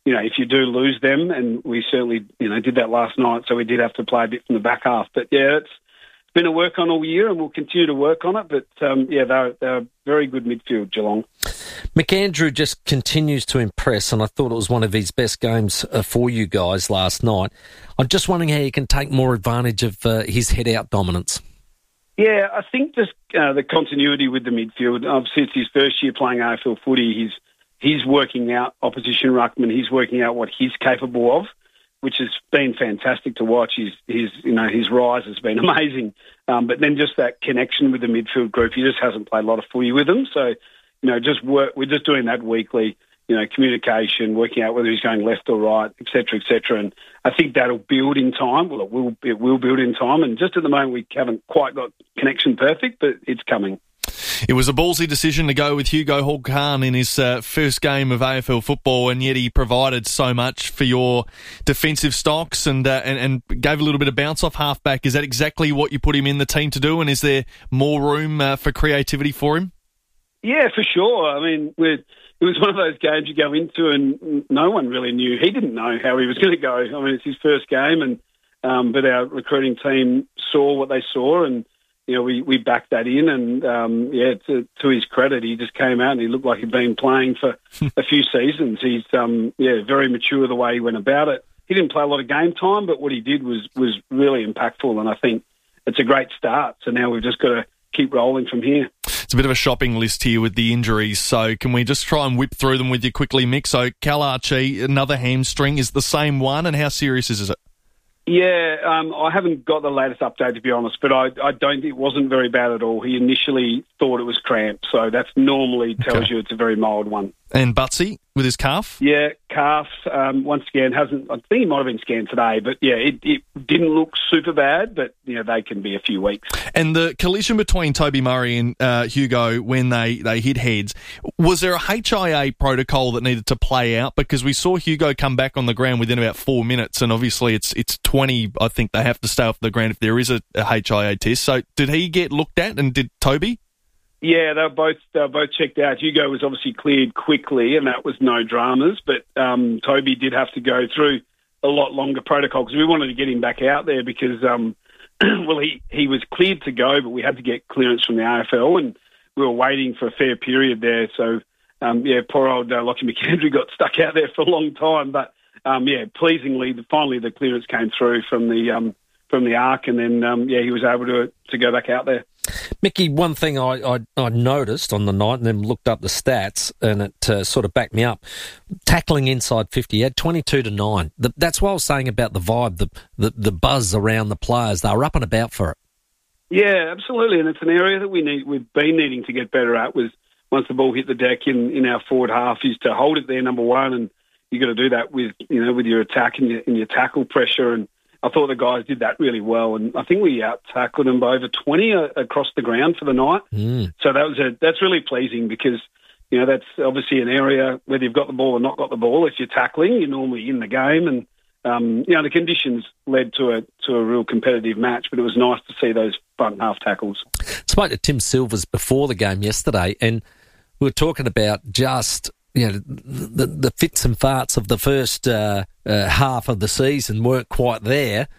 you know, if you do lose them, and we certainly, you know, did that last night, so we did have to play a bit from the back half. But, yeah, it's been a work on all year, and we'll continue to work on it. But, um, yeah, they're, they're very good midfield, Geelong. McAndrew just continues to impress, and I thought it was one of his best games uh, for you guys last night. I'm just wondering how you can take more advantage of uh, his head-out dominance. Yeah, I think just uh, the continuity with the midfield. Obviously, it's his first year playing A F L footy. He's he's working out opposition ruckman. He's working out what he's capable of, which has been fantastic to watch. His his you know his rise has been amazing. Um, but then just that connection with the midfield group. He just hasn't played a lot of footy with them, so you know just work. We're just doing that weekly. You know, communication, working out whether he's going left or right, et cetera, et cetera. And I think that'll build in time. Well, it will, it will build in time. And just at the moment, we haven't quite got connection perfect, but it's coming. It was a ballsy decision to go with Hugo Hall-Khan in his uh, first game of A F L football, and yet he provided so much for your defensive stocks and, uh, and and gave a little bit of bounce off halfback. Is that exactly what you put him in the team to do, and is there more room uh, for creativity for him? Yeah, for sure. I mean, we're... It was one of those games you go into and no one really knew. He didn't know how he was going to go. I mean, it's his first game, and um, but our recruiting team saw what they saw, and you know we, we backed that in. And um, yeah, to, to his credit, he just came out and he looked like he'd been playing for a few seasons. He's um, yeah very mature the way he went about it. He didn't play a lot of game time, but what he did was was really impactful, and I think it's a great start. So now we've just got to keep rolling from here. It's a bit of a shopping list here with the injuries, so can we just try and whip through them with you quickly, Mick? So Cal Archie, another hamstring, is the same one, and how serious is it? Yeah, um, I haven't got the latest update, to be honest, but I, I don't. It wasn't very bad at all. He initially thought it was cramp, so that normally tells okay. you it's a very mild one. And Butsy with his calf? Yeah, calf, um, once again, hasn't. I think he might have been scanned today, but yeah, it, it didn't look super bad, but you know, they can be a few weeks. And the collision between Toby Murray and uh, Hugo when they, they hit heads, was there a H I A protocol that needed to play out? Because we saw Hugo come back on the ground within about four minutes, and obviously it's it's twenty, I think they have to stay off the ground if there is a, a H I A test. So did he get looked at, and did Toby? Yeah, they were both they were both checked out. Hugo was obviously cleared quickly, and that was no dramas. But um, Toby did have to go through a lot longer protocol because we wanted to get him back out there because, um, well, he, he was cleared to go, but we had to get clearance from the A F L, and we were waiting for a fair period there. So, um, yeah, poor old uh, Lockie McAndrew got stuck out there for a long time. But, um, yeah, pleasingly, the, finally the clearance came through from the um, from the ARC, and then, um, yeah, he was able to to go back out there. Mickey, one thing I, I, I noticed on the night and then looked up the stats and it uh, sort of backed me up. Tackling inside fifty, he had twenty-two to nine. The, that's what I was saying about the vibe, the, the, the buzz around the players. They were up and about for it. Yeah, absolutely. And it's an area that we need, we've been needing to get better at was once the ball hit the deck in, in our forward half is to hold it there, number one, and you've got to do that with, you know, with your attack and your, and your tackle pressure. And I thought the guys did that really well, and I think we out-tackled them by over twenty across the ground for the night. Mm. So that was a, that's really pleasing because, you know, that's obviously an area, whether you've got the ball or not got the ball, if you're tackling, you're normally in the game. And, um, you know, the conditions led to a to a real competitive match, but it was nice to see those front half tackles. I spoke to Tim Silvers before the game yesterday, and we were talking about just... You know, the, the fits and farts of the first uh, uh, half of the season weren't quite there.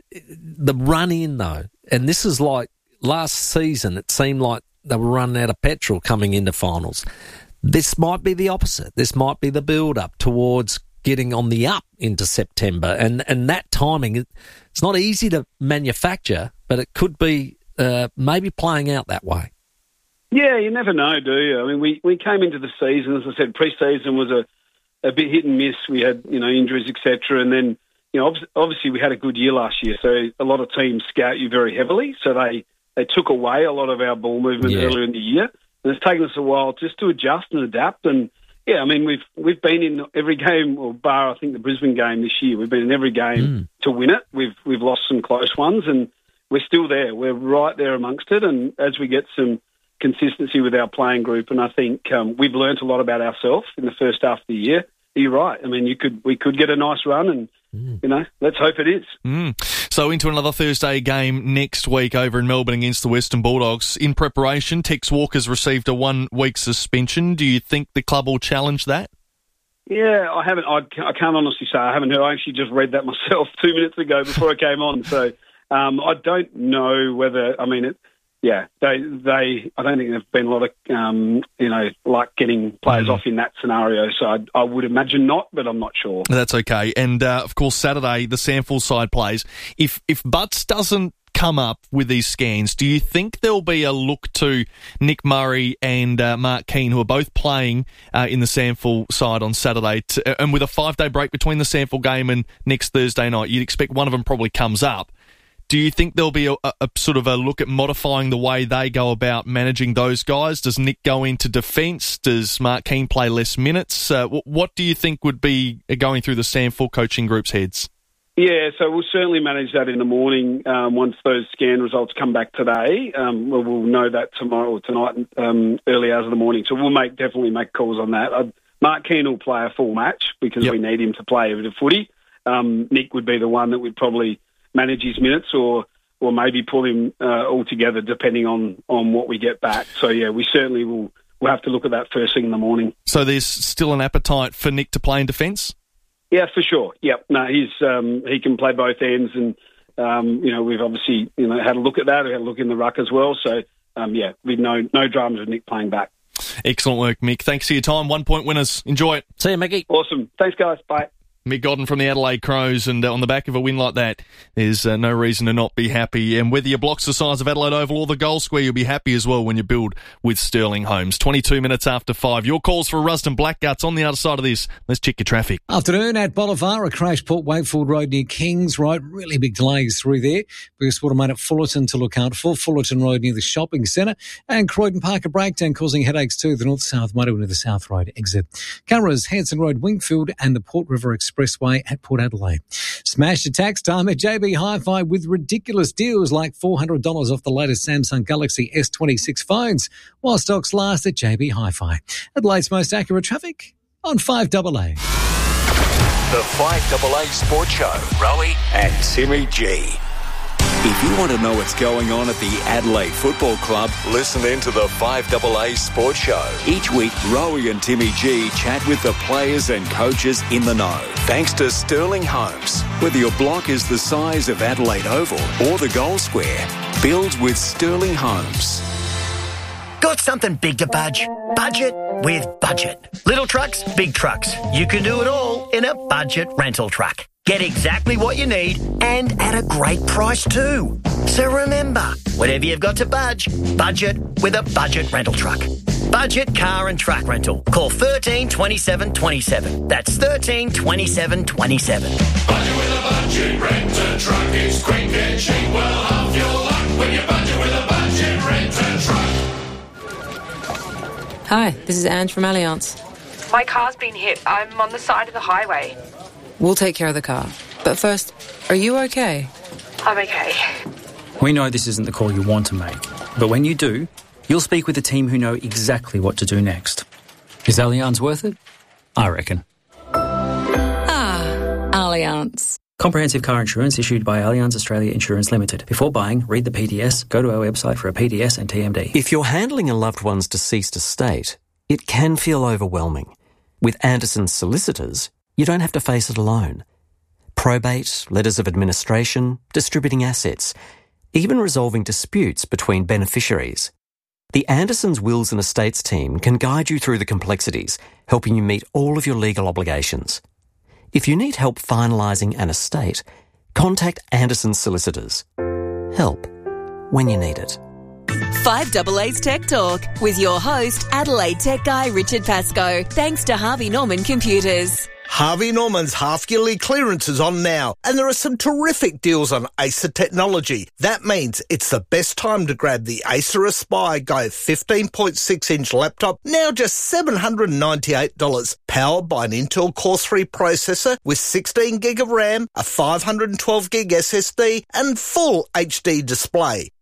The run in, though, and this is like last season, it seemed like they were running out of petrol coming into finals. This might be the opposite. This might be the build-up towards getting on the up into September. And, and that timing, it's not easy to manufacture, but it could be uh, maybe playing out that way. Yeah, you never know, do you? I mean, we, we came into the season, as I said, pre-season was a, a bit hit and miss. We had, you know, injuries, et cetera. And then, you know, obviously we had a good year last year, so a lot of teams scout you very heavily. So they, they took away a lot of our ball movement yeah. earlier in the year. And it's taken us a while just to adjust and adapt. And, yeah, I mean, we've we've been in every game, or bar, I think, the Brisbane game this year. We've been in every game mm. to win it. We've We've lost some close ones, and we're still there. We're right there amongst it. And as we get some consistency with our playing group, and I think um, we've learnt a lot about ourselves in the first half of the year. You're right. I mean, you could we could get a nice run, and mm. you know, let's hope it is. Mm. So into another Thursday game next week over in Melbourne against the Western Bulldogs. In preparation, Tex Walker's received a one-week suspension. Do you think the club will challenge that? Yeah, I haven't. I, I can't honestly say I haven't heard. I actually just read that myself two minutes ago before I came on. So um, I don't know whether. I mean, it, yeah, they they. I don't think there've been a lot of um, you know, like getting players mm. off in that scenario. So I, I would imagine not, but I'm not sure. That's okay. And uh, of course, Saturday the Sandford side plays. If if Butts doesn't come up with these scans, do you think there'll be a look to Nick Murray and uh, Mark Keane, who are both playing uh, in the Sandford side on Saturday, to, and with a five-day break between the Sandford game and next Thursday night, you'd expect one of them probably comes up. Do you think there'll be a, a, a sort of a look at modifying the way they go about managing those guys? Does Nick go into defence? Does Mark Keane play less minutes? Uh, what do you think would be going through the Sandford coaching group's heads? Yeah, so we'll certainly manage that in the morning um, once those scan results come back today. Um, we'll, we'll know that tomorrow or tonight, um, early hours of the morning. So we'll make definitely make calls on that. Uh, Mark Keane will play a full match because yep. we need him to play a bit of footy. Um, Nick would be the one that would probably manage his minutes or or maybe pull him uh, all together depending on, on what we get back. So, yeah, we certainly will we'll have to look at that first thing in the morning. So there's still an appetite for Nick to play in defence? Yeah, for sure. Yep. No, he's um, he can play both ends, and um, you know we've obviously you know had a look at that. We had a look in the ruck as well. So um, yeah, we've no no dramas with Nick playing back. Excellent work, Mick. Thanks for your time. One point winners. Enjoy it. See you, Mickey. Awesome. Thanks, guys. Bye. Mick Godden from the Adelaide Crows, and uh, on the back of a win like that, there's uh, no reason to not be happy. And whether your block's the size of Adelaide Oval or the goal square, you'll be happy as well when you build with Sterling Homes. twenty-two minutes after five. Your calls for Rusden Blackguts on the other side of this. Let's check your traffic. Afternoon at Bolivar, a crash Port Wakefield Road near Kings Road. Really big delays through there. Bruce Watermain at Fullerton to look out for. Fullerton Road near the shopping centre. And Croydon Park a breakdown causing headaches too. The north-south motorway near the South Road exit. Cameras, Hanson Road, Wingfield and the Port River Expressway at Port Adelaide. Smash the tax time at J B Hi-Fi with ridiculous deals like four hundred dollars off the latest Samsung Galaxy S twenty-six phones while stocks last at J B Hi-Fi. Adelaide's most accurate traffic on five A A. The five A A Sports Show, Rowie and Timmy G. If you want to know what's going on at the Adelaide Football Club, listen in to the five A A Sports Show. Each week, Rowie and Timmy G chat with the players and coaches in the know. Thanks to Sterling Homes. Whether your block is the size of Adelaide Oval or the goal square, build with Sterling Homes. Got something big to budge? Budget with Budget. Little trucks, big trucks. You can do it all in a budget rental truck. Get exactly what you need and at a great price too. So remember, whatever you've got to budge, budget with a budget rental truck. Budget car and truck rental. Call thirteen twenty-seven twenty-seven. That's thirteen twenty-seven twenty-seven. Budget with a budget renter truck. It's quick and cheap. Well, half your luck when you budget with a budget renter truck. Hi, this is Ange from Allianz. My car's been hit. I'm on the side of the highway. We'll take care of the car. But first, are you okay? I'm okay. We know this isn't the call you want to make, but when you do, you'll speak with a team who know exactly what to do next. Is Allianz worth it? I reckon. Ah, Allianz. Comprehensive car insurance issued by Allianz Australia Insurance Limited. Before buying, read the P D S, go to our website for a P D S and T M D. If you're handling a loved one's deceased estate, it can feel overwhelming. With Anderson's solicitors, you don't have to face it alone. Probate, letters of administration, distributing assets, even resolving disputes between beneficiaries. The Anderson's Wills and Estates team can guide you through the complexities, helping you meet all of your legal obligations. If you need help finalising an estate, contact Anderson's solicitors. Help when you need it. five A A's Tech Talk with your host, Adelaide Tech Guy Richard Pascoe. Thanks to Harvey Norman Computers. Harvey Norman's half-yearly clearance is on now, and there are some terrific deals on Acer technology. That means it's the best time to grab the Acer Aspire Go fifteen point six inch laptop, now just seven hundred ninety-eight dollars, powered by an Intel Core three processor with sixteen gig of RAM, a five hundred twelve gig S S D, and full H D display.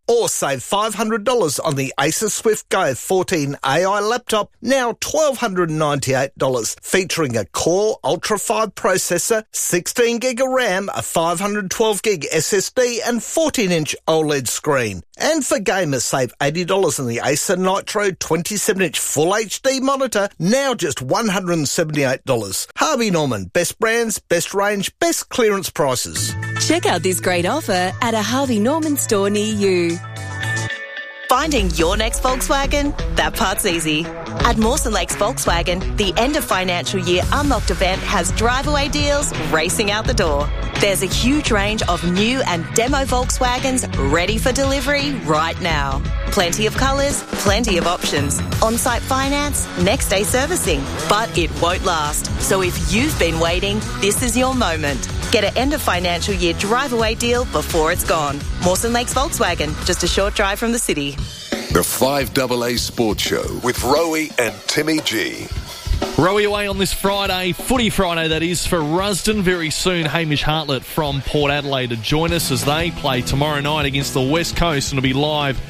Or save five hundred dollars on the Acer Swift Go fourteen A I laptop, now one thousand two hundred ninety-eight dollars, featuring a Core Ultra five processor, sixteen gig of RAM, a five hundred twelve gig S S D and fourteen inch OLED screen. And for gamers, save eighty dollars on the Acer Nitro twenty-seven inch Full H D monitor, now just one hundred seventy-eight dollars. Harvey Norman, best brands, best range, best clearance prices. Check out this great offer at a Harvey Norman store near you. Finding your next Volkswagen? That part's easy. At Mawson Lakes Volkswagen, the end of financial year Unlocked event has drive-away deals racing out the door. There's a huge range of new and demo Volkswagens ready for delivery right now. Plenty of colours, plenty of options. On-site finance, next day servicing. But it won't last. So if you've been waiting, this is your moment. Get an end of financial year drive-away deal before it's gone. Mawson Lakes Volkswagen, just a short drive from the city. The five A A Sports Show with Rowie and Timmy G. Rowie away on this Friday, Footy Friday that is, for Rusden. Very soon, Hamish Hartlett from Port Adelaide to join us as they play tomorrow night against the West Coast, and it'll be live